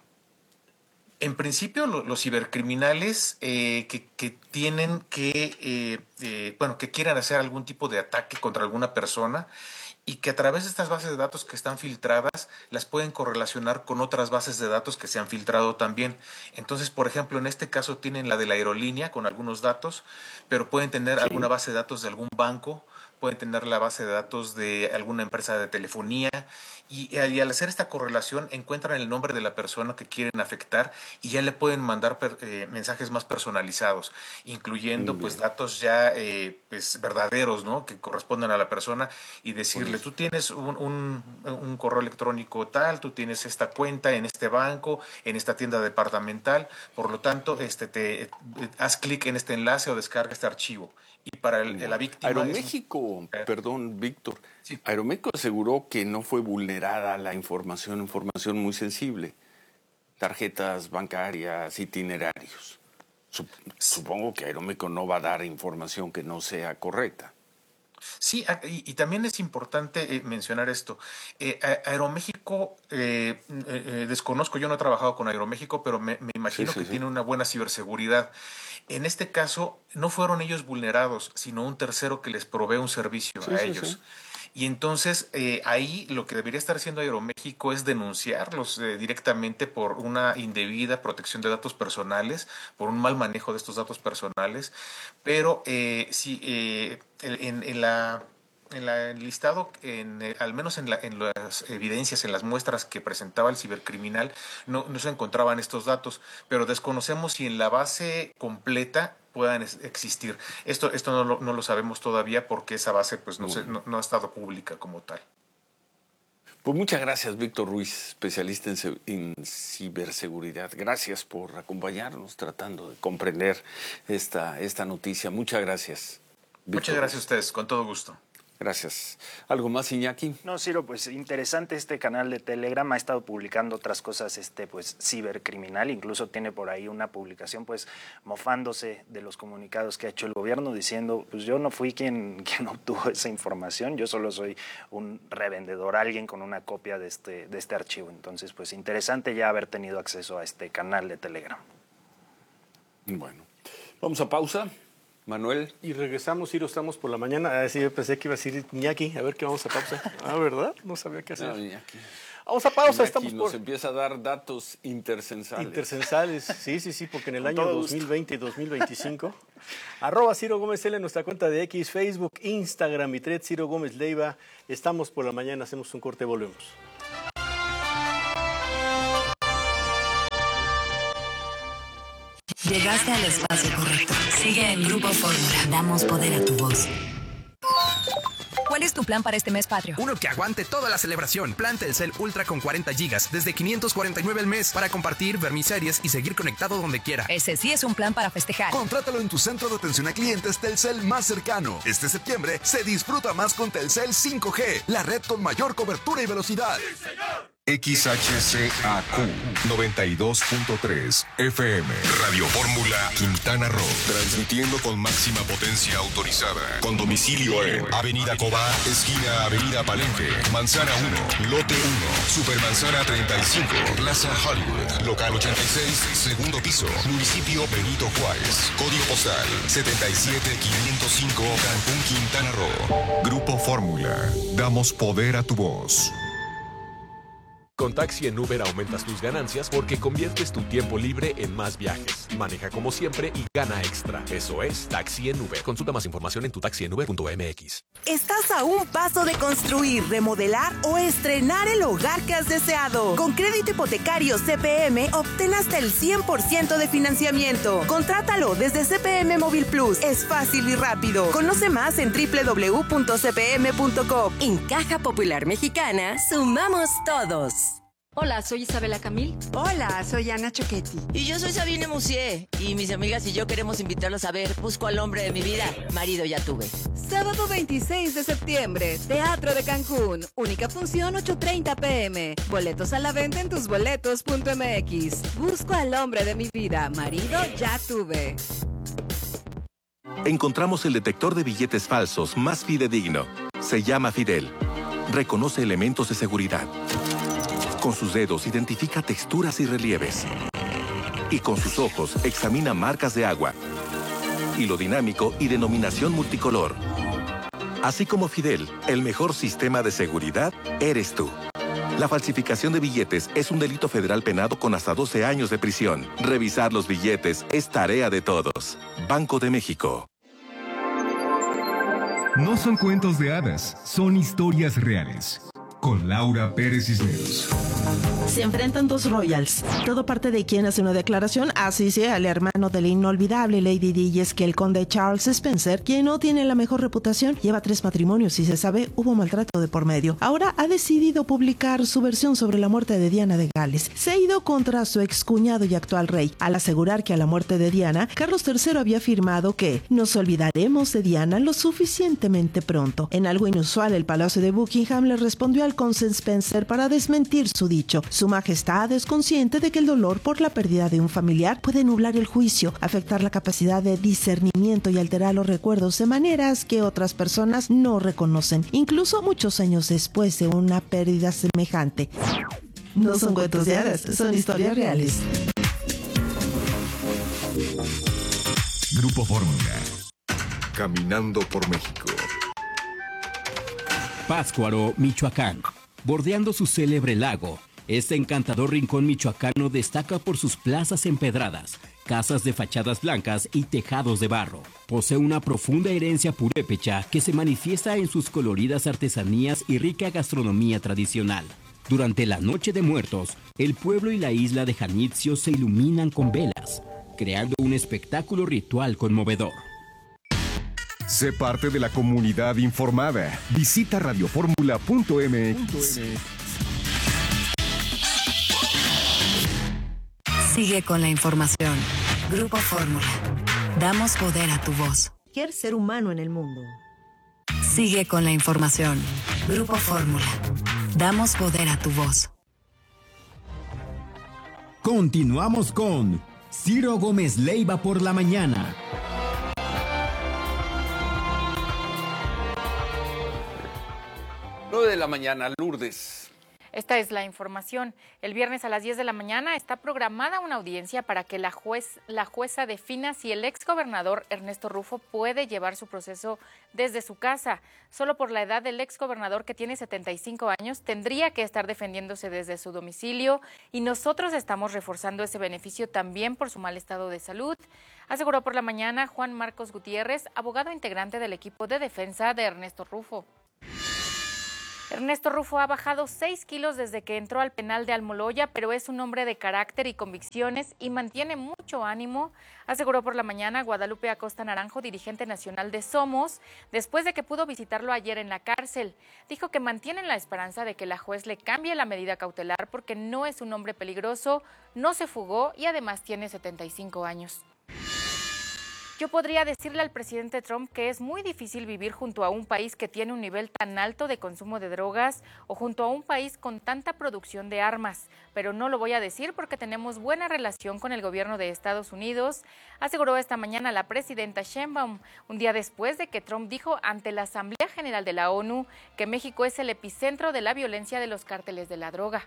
En principio, lo, los cibercriminales eh, que, que tienen que, eh, eh, bueno, que quieran hacer algún tipo de ataque contra alguna persona, y que a través de estas bases de datos que están filtradas las pueden correlacionar con otras bases de datos que se han filtrado también. Entonces, por ejemplo, en este caso tienen la de la aerolínea con algunos datos, pero pueden tener sí. alguna base de datos de algún banco, pueden tener la base de datos de alguna empresa de telefonía, y, y al hacer esta correlación encuentran el nombre de la persona que quieren afectar y ya le pueden mandar per, eh, mensajes más personalizados, incluyendo pues datos ya eh, pues, verdaderos, ¿no? Que correspondan a la persona, y decirle, tú tienes un, un, un correo electrónico tal, tú tienes esta cuenta en este banco, en esta tienda departamental, por lo tanto este te eh, haz clic en este enlace o descarga este archivo. Y para el, la víctima... Aeroméxico, es... perdón, Víctor, sí. Aeroméxico aseguró que no fue vulnerada la información, información muy sensible, tarjetas bancarias, itinerarios. Supongo que Aeroméxico no va a dar información que no sea correcta. Sí, y, y también es importante eh, mencionar esto. Eh, Aeroméxico, eh, eh, desconozco, yo no he trabajado con Aeroméxico, pero me, me imagino sí, sí, que sí. tiene una buena ciberseguridad. En este caso, no fueron ellos vulnerados, sino un tercero que les provee un servicio sí, a sí, ellos. Sí. Y entonces eh, ahí lo que debería estar haciendo Aeroméxico es denunciarlos eh, directamente por una indebida protección de datos personales, por un mal manejo de estos datos personales. Pero eh, sí, eh, en, en la... En la, el listado, en, eh, al menos en, la, en las evidencias, en las muestras que presentaba el cibercriminal, no, no se encontraban estos datos, pero desconocemos si en la base completa puedan es, existir. Esto, esto no, lo, no lo sabemos todavía porque esa base pues, no, bueno. se, no, no ha estado pública como tal. Pues muchas gracias, Víctor Ruiz, especialista en, en ciberseguridad. Gracias por acompañarnos tratando de comprender esta, esta noticia. Muchas gracias, Víctor. Muchas gracias a ustedes, con todo gusto. Gracias. ¿Algo más, Iñaki? No, Ciro, pues interesante este canal de Telegram. Ha estado publicando otras cosas, este, pues, cibercriminal. Incluso tiene por ahí una publicación, pues, mofándose de los comunicados que ha hecho el gobierno, diciendo, pues, yo no fui quien, quien obtuvo esa información. Yo solo soy un revendedor, alguien con una copia de este, de este archivo. Entonces, pues, interesante ya haber tenido acceso a este canal de Telegram. Bueno. Vamos a pausa. Manuel. Y regresamos, Ciro, estamos por la mañana. Ah, sí, yo pensé que iba a decir Iñaki. A ver qué vamos a pausa. Ah, ¿verdad? No sabía qué hacer. No, Iñaki. Vamos a pausa, Iñaki estamos nos por... empieza a dar datos intercensales. Intercensales, sí, sí, sí, porque en el Con año todo dos mil veinte y dos mil veinticinco, arroba Ciro Gómez L en nuestra cuenta de X, Facebook, Instagram y Thread, Ciro Gómez Leiva. Estamos por la mañana, hacemos un corte, volvemos. Llegaste al espacio correcto. Sigue en Grupo Fórmula. Damos poder a tu voz. ¿Cuál es tu plan para este mes patrio? Uno que aguante toda la celebración. Plan Telcel Ultra con cuarenta gigas desde quinientos cuarenta y nueve al mes para compartir, ver mis series y seguir conectado donde quiera. Ese sí es un plan para festejar. Contrátalo en tu centro de atención a clientes Telcel más cercano. Este septiembre se disfruta más con Telcel cinco G, la red con mayor cobertura y velocidad. ¡Sí, señor! X H C A Q noventa y dos punto tres F M Radio Fórmula Quintana Roo, transmitiendo con máxima potencia autorizada, con domicilio en Avenida Cobá, esquina Avenida Palenque, Manzana uno, Lote uno, Supermanzana treinta y cinco, Plaza Hollywood, Local ochenta y seis, segundo piso, Municipio Benito Juárez, Código postal setenta y siete quinientos cinco, Cancún, Quintana Roo. Grupo Fórmula, damos poder a tu voz. Con Taxi en Uber aumentas tus ganancias porque conviertes tu tiempo libre en más viajes. Maneja como siempre y gana extra. Eso es Taxi en Uber. Consulta más información en tu taxi en uber punto m x. Estás a un paso de construir, remodelar o estrenar el hogar que has deseado. Con crédito hipotecario C P M, obtén hasta el cien por ciento de financiamiento. Contrátalo desde C P M Móvil Plus. Es fácil y rápido. Conoce más en doble u doble u doble u punto c p m punto com. En Caja Popular Mexicana, sumamos todos. Hola, soy Isabela Camil. Hola, soy Ana Choquetti. Y yo soy Sabine Musier. Y mis amigas y yo queremos invitarlos a ver Busco al hombre de mi vida. Marido ya tuve. Sábado veintiséis de septiembre, Teatro de Cancún. Única función ocho treinta p m. Boletos a la venta en tus boletos punto m x. Busco al hombre de mi vida. Marido ya tuve. Encontramos el detector de billetes falsos más fidedigno. Se llama Fidel. Reconoce elementos de seguridad. Con sus dedos identifica texturas y relieves. Y con sus ojos examina marcas de agua, hilo dinámico y denominación multicolor. Así como Fidel, el mejor sistema de seguridad eres tú. La falsificación de billetes es un delito federal penado con hasta doce años de prisión. Revisar los billetes es tarea de todos. Banco de México. No son cuentos de hadas, son historias reales. Con Laura Pérez Cisneros. Se enfrentan dos royals. Todo parte de quien hace una declaración, así sea el hermano de la inolvidable Lady Di, y es que el conde Charles Spencer, quien no tiene la mejor reputación, lleva tres matrimonios y se sabe hubo maltrato de por medio. Ahora ha decidido publicar su versión sobre la muerte de Diana de Gales. Se ha ido contra su excuñado y actual rey, al asegurar que a la muerte de Diana, Carlos tercero había afirmado que nos olvidaremos de Diana lo suficientemente pronto. En algo inusual, el Palacio de Buckingham le respondió al conde Spencer para desmentir su dicho. Su majestad es consciente de que el dolor por la pérdida de un familiar puede nublar el juicio, afectar la capacidad de discernimiento y alterar los recuerdos de maneras que otras personas no reconocen, incluso muchos años después de una pérdida semejante. No son cuentos de hadas, son historias reales. Grupo Fórmula. Caminando por México. Pátzcuaro, Michoacán. Bordeando su célebre lago, este encantador rincón michoacano destaca por sus plazas empedradas, casas de fachadas blancas y tejados de barro. Posee una profunda herencia purépecha que se manifiesta en sus coloridas artesanías y rica gastronomía tradicional. Durante la Noche de Muertos, el pueblo y la isla de Janitzio se iluminan con velas, creando un espectáculo ritual conmovedor. Sé parte de la comunidad informada. Visita radio fórmula punto m x. Sigue con la información. Grupo Fórmula. Damos poder a tu voz. Cualquier ser humano en el mundo. Sigue con la información. Grupo Fórmula. Damos poder a tu voz. Continuamos con Ciro Gómez Leiva por la mañana. nueve de la mañana, Lourdes. Esta es la información. El viernes a las diez de la mañana está programada una audiencia para que la, juez, la jueza defina si el exgobernador Ernesto Rufo puede llevar su proceso desde su casa. Solo por la edad del exgobernador, que tiene setenta y cinco años, tendría que estar defendiéndose desde su domicilio y nosotros estamos reforzando ese beneficio también por su mal estado de salud, aseguró por la mañana Juan Marcos Gutiérrez, abogado integrante del equipo de defensa de Ernesto Rufo. Ernesto Rufo ha bajado seis kilos desde que entró al penal de Almoloya, pero es un hombre de carácter y convicciones y mantiene mucho ánimo, aseguró por la mañana Guadalupe Acosta Naranjo, dirigente nacional de Somos, después de que pudo visitarlo ayer en la cárcel. Dijo que mantienen la esperanza de que la juez le cambie la medida cautelar porque no es un hombre peligroso, no se fugó y además tiene setenta y cinco años. Yo podría decirle al presidente Trump que es muy difícil vivir junto a un país que tiene un nivel tan alto de consumo de drogas o junto a un país con tanta producción de armas, pero no lo voy a decir porque tenemos buena relación con el gobierno de Estados Unidos, aseguró esta mañana la presidenta Sheinbaum, un día después de que Trump dijo ante la Asamblea General de la ONU que México es el epicentro de la violencia de los cárteles de la droga.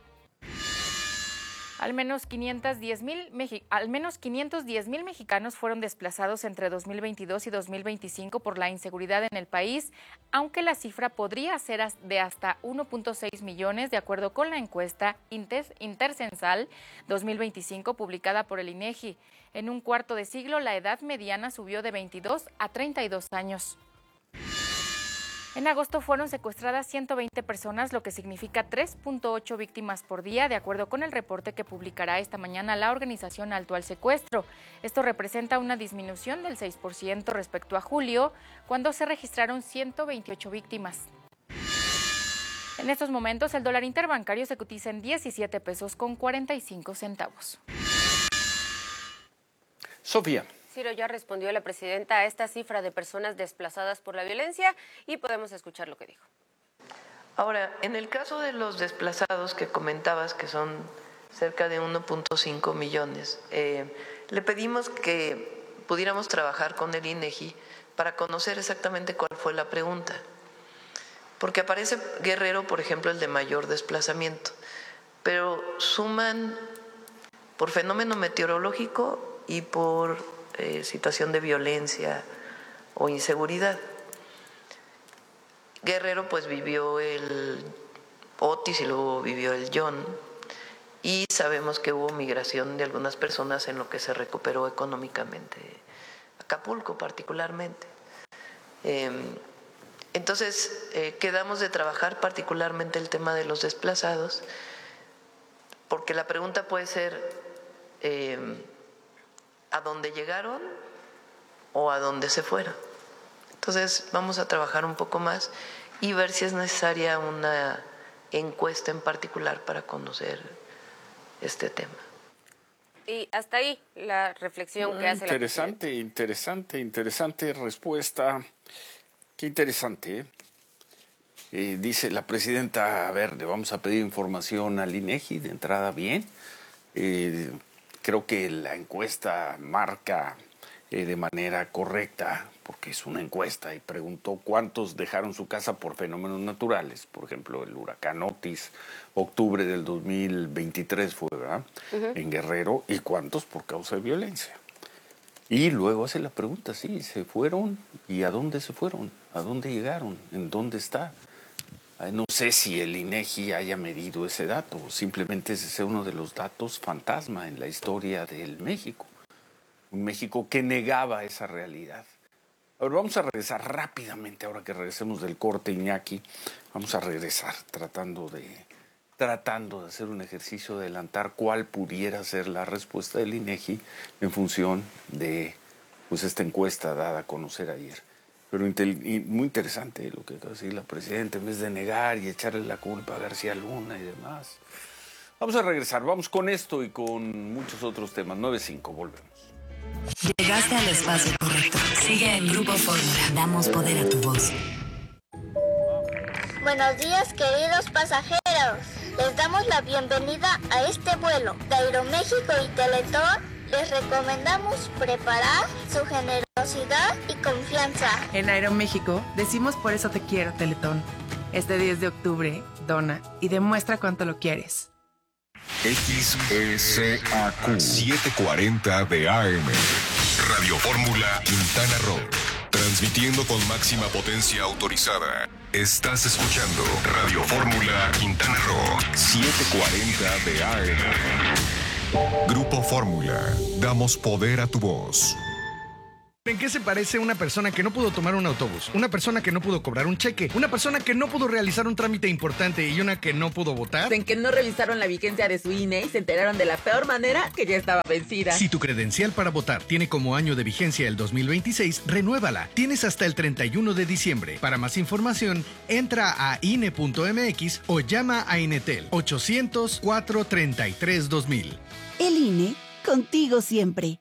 Al menos quinientos diez mil al menos quinientos diez mil mexicanos fueron desplazados entre dos mil veintidós y dos mil veinticinco por la inseguridad en el país, aunque la cifra podría ser de hasta uno punto seis millones, de acuerdo con la encuesta Inter- Intercensal dos mil veinticinco publicada por el INEGI. En un cuarto de siglo, la edad mediana subió de veintidós a treinta y dos años. En agosto fueron secuestradas ciento veinte personas, lo que significa tres punto ocho víctimas por día, de acuerdo con el reporte que publicará esta mañana la organización Alto al Secuestro. Esto representa una disminución del seis por ciento respecto a julio, cuando se registraron ciento veintiocho víctimas. En estos momentos, el dólar interbancario se cotiza en diecisiete pesos con cuarenta y cinco centavos. Sofía. Ciro ya respondió la presidenta a esta cifra de personas desplazadas por la violencia y podemos escuchar lo que dijo. Ahora, en el caso de los desplazados que comentabas, que son cerca de uno punto cinco millones, eh, le pedimos que pudiéramos trabajar con el INEGI para conocer exactamente cuál fue la pregunta. Porque aparece Guerrero, por ejemplo, el de mayor desplazamiento, pero suman por fenómeno meteorológico y por Eh, situación de violencia o inseguridad. Guerrero pues vivió el Otis y luego vivió el John, y sabemos que hubo migración de algunas personas en lo que se recuperó económicamente Acapulco particularmente. Eh, entonces eh, quedamos de trabajar particularmente el tema de los desplazados, porque la pregunta puede ser eh, a dónde llegaron o a dónde se fueron. Entonces vamos a trabajar un poco más y ver si es necesaria una encuesta en particular para conocer este tema. Y hasta ahí la reflexión que hace la Interesante, interesante, interesante respuesta. Qué interesante, ¿eh? Eh, dice la presidenta, a ver, le vamos a pedir información al INEGI de entrada, bien. Eh, Creo que la encuesta marca eh, de manera correcta, porque es una encuesta, y preguntó cuántos dejaron su casa por fenómenos naturales. Por ejemplo, el huracán Otis, octubre del dos mil veintitrés fue, ¿verdad? Uh-huh. En Guerrero, y cuántos por causa de violencia. Y luego hace la pregunta, sí, ¿se fueron? ¿Y a dónde se fueron? ¿A dónde llegaron? ¿En dónde está? No sé si el INEGI haya medido ese dato, simplemente ese es uno de los datos fantasma en la historia del México. Un México que negaba esa realidad. Ahora vamos a regresar rápidamente, ahora que regresemos del corte, Iñaki, vamos a regresar tratando de, tratando de hacer un ejercicio de adelantar cuál pudiera ser la respuesta del INEGI en función de pues, esta encuesta dada a conocer ayer. Pero muy interesante lo que acaba de decir la presidenta, en vez de negar y echarle la culpa a García Luna y demás. Vamos a regresar, vamos con esto y con muchos otros temas. nueve cinco, volvemos. Llegaste al espacio correcto. Sigue en Grupo Fórmula. Damos poder a tu voz. Buenos días, queridos pasajeros. Les damos la bienvenida a este vuelo de Aeroméxico y Teletón. Les recomendamos preparar su generosidad y confianza. En Aeroméxico decimos por eso te quiero, Teletón. Este diez de octubre, dona y demuestra cuánto lo quieres. X S A Q setecientos cuarenta de A M Radio Fórmula Quintana Roo. Transmitiendo con máxima potencia autorizada. Estás escuchando Radio Fórmula Quintana Roo setecientos cuarenta de A M. Grupo Fórmula. Damos poder a tu voz. ¿En qué se parece una persona que no pudo tomar un autobús? Una persona que no pudo cobrar un cheque, una persona que no pudo realizar un trámite importante y una que no pudo votar. En que no revisaron la vigencia de su I N E y se enteraron de la peor manera que ya estaba vencida. Si tu credencial para votar tiene como año de vigencia el dos mil veintiséis, renuévala. Tienes hasta el treinta y uno de diciembre. Para más información, entra a I N E punto M X o llama a Inetel ochocientos, cuatrocientos treinta y tres, dos mil. El I N E, contigo siempre.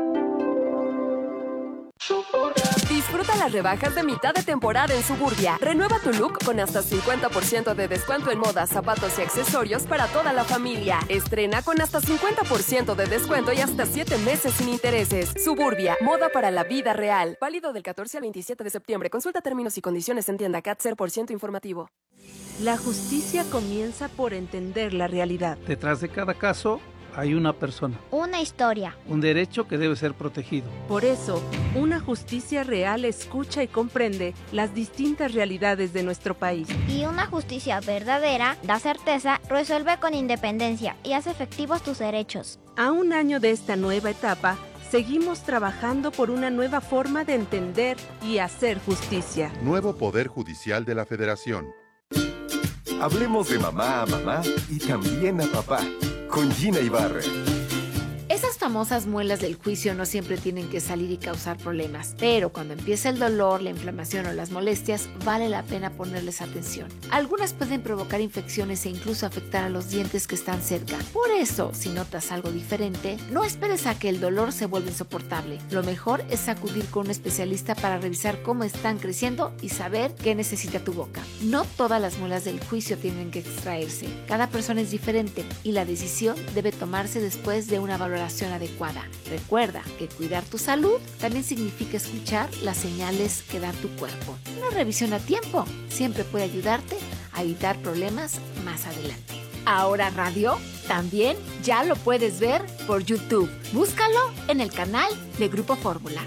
Disfruta las rebajas de mitad de temporada en Suburbia. Renueva tu look con hasta cincuenta por ciento de descuento en moda, zapatos y accesorios para toda la familia. Estrena con hasta cincuenta por ciento de descuento y hasta siete meses sin intereses. Suburbia, moda para la vida real. Válido del catorce al veintisiete de septiembre. Consulta términos y condiciones en tienda Cat cero por ciento informativo. La justicia comienza por entender la realidad. Detrás de cada caso hay una persona. Una historia. Un derecho que debe ser protegido. Por eso, una justicia real escucha y comprende las distintas realidades de nuestro país. Y una justicia verdadera da certeza, resuelve con independencia y hace efectivos tus derechos. A un año de esta nueva etapa, seguimos trabajando por una nueva forma de entender y hacer justicia. Nuevo Poder Judicial de la Federación. Hablemos de mamá a mamá y también a papá. Con Gina Ibarra. Esas famosas muelas del juicio no siempre tienen que salir y causar problemas, pero cuando empieza el dolor, la inflamación o las molestias, vale la pena ponerles atención. Algunas pueden provocar infecciones e incluso afectar a los dientes que están cerca. Por eso, si notas algo diferente, no esperes a que el dolor se vuelva insoportable. Lo mejor es acudir con un especialista para revisar cómo están creciendo y saber qué necesita tu boca. No todas las muelas del juicio tienen que extraerse. Cada persona es diferente y la decisión debe tomarse después de una valoración adecuada. Recuerda que cuidar tu salud también significa escuchar las señales que da tu cuerpo. Una revisión a tiempo siempre puede ayudarte a evitar problemas más adelante. Ahora Radio también ya lo puedes ver por YouTube. Búscalo en el canal de Grupo Fórmula.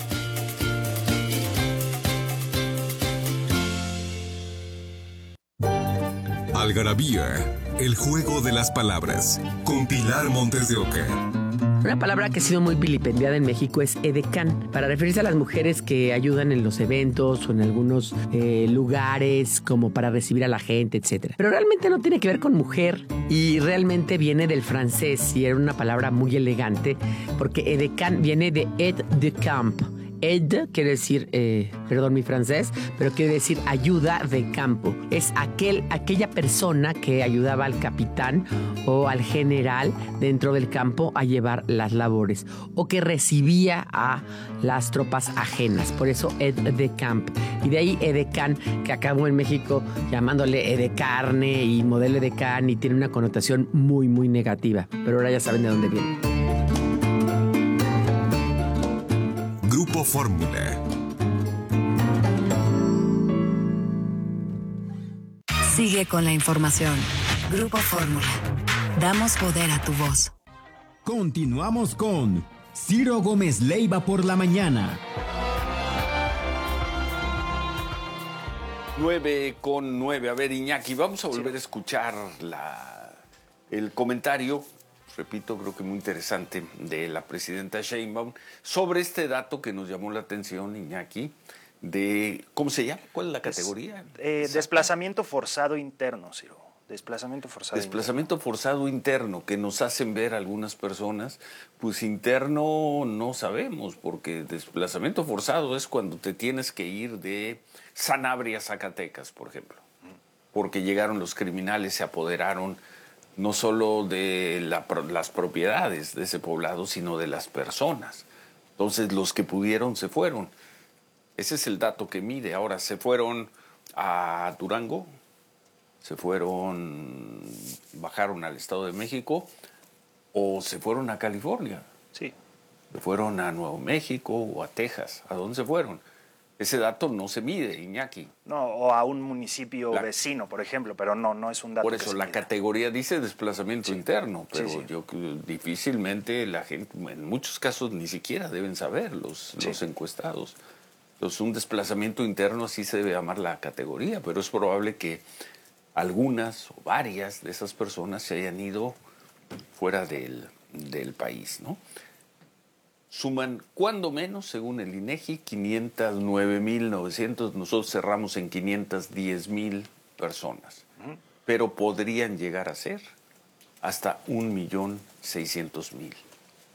Algarabía, el juego de las palabras, con Pilar Montes de Oca. Una palabra que ha sido muy vilipendiada en México es edecán, para referirse a las mujeres que ayudan en los eventos o en algunos eh, lugares como para recibir a la gente, etcétera. Pero realmente no tiene que ver con mujer y realmente viene del francés y era una palabra muy elegante porque edecán viene de aide de camp. Aide quiere decir, eh, perdón mi francés, pero quiere decir ayuda de campo. Es aquel, aquella persona que ayudaba al capitán o al general dentro del campo a llevar las labores o que recibía a las tropas ajenas. Por eso aide de camp. Y de ahí edecán, que acabó en México llamándole edecarne y modelo edecán y tiene una connotación muy, muy negativa. Pero ahora ya saben de dónde viene. Grupo Fórmula. Sigue con la información. Grupo Fórmula. Damos poder a tu voz. Continuamos con Ciro Gómez Leiva por la mañana. Nueve con nueve. A ver, Iñaki, vamos a volver a escuchar la, el comentario, repito, creo que muy interesante, de la presidenta Sheinbaum sobre este dato que nos llamó la atención, Iñaki, de, ¿cómo se llama? ¿Cuál es la categoría? Eh, desplazamiento forzado interno, Ciro. Desplazamiento forzado Desplazamiento interno. forzado interno, que nos hacen ver algunas personas, pues interno no sabemos, porque desplazamiento forzado es cuando te tienes que ir de Sanabria a Zacatecas, por ejemplo, porque llegaron los criminales, se apoderaron no solo de la, las propiedades de ese poblado, sino de las personas. Entonces, los que pudieron se fueron. Ese es el dato que mide. Ahora, se fueron a Durango, se fueron, bajaron al Estado de México, o se fueron a California. Sí. Se fueron a Nuevo México o a Texas. ¿A dónde se fueron? Ese dato no se mide, Iñaki. No, o a un municipio la, vecino, por ejemplo, pero no, no es un dato. Por eso, que se la mida. categoría dice desplazamiento sí. interno, pero sí, sí. yo difícilmente la gente, en muchos casos ni siquiera deben saber los, sí. los encuestados. Entonces, un desplazamiento interno así se debe llamar la categoría, pero es probable que algunas o varias de esas personas se hayan ido fuera del, del país, ¿no? Suman, cuando menos, según el INEGI, quinientos nueve mil novecientos. Nosotros cerramos en quinientos diez mil personas. Uh-huh. Pero podrían llegar a ser hasta un millón seiscientos mil.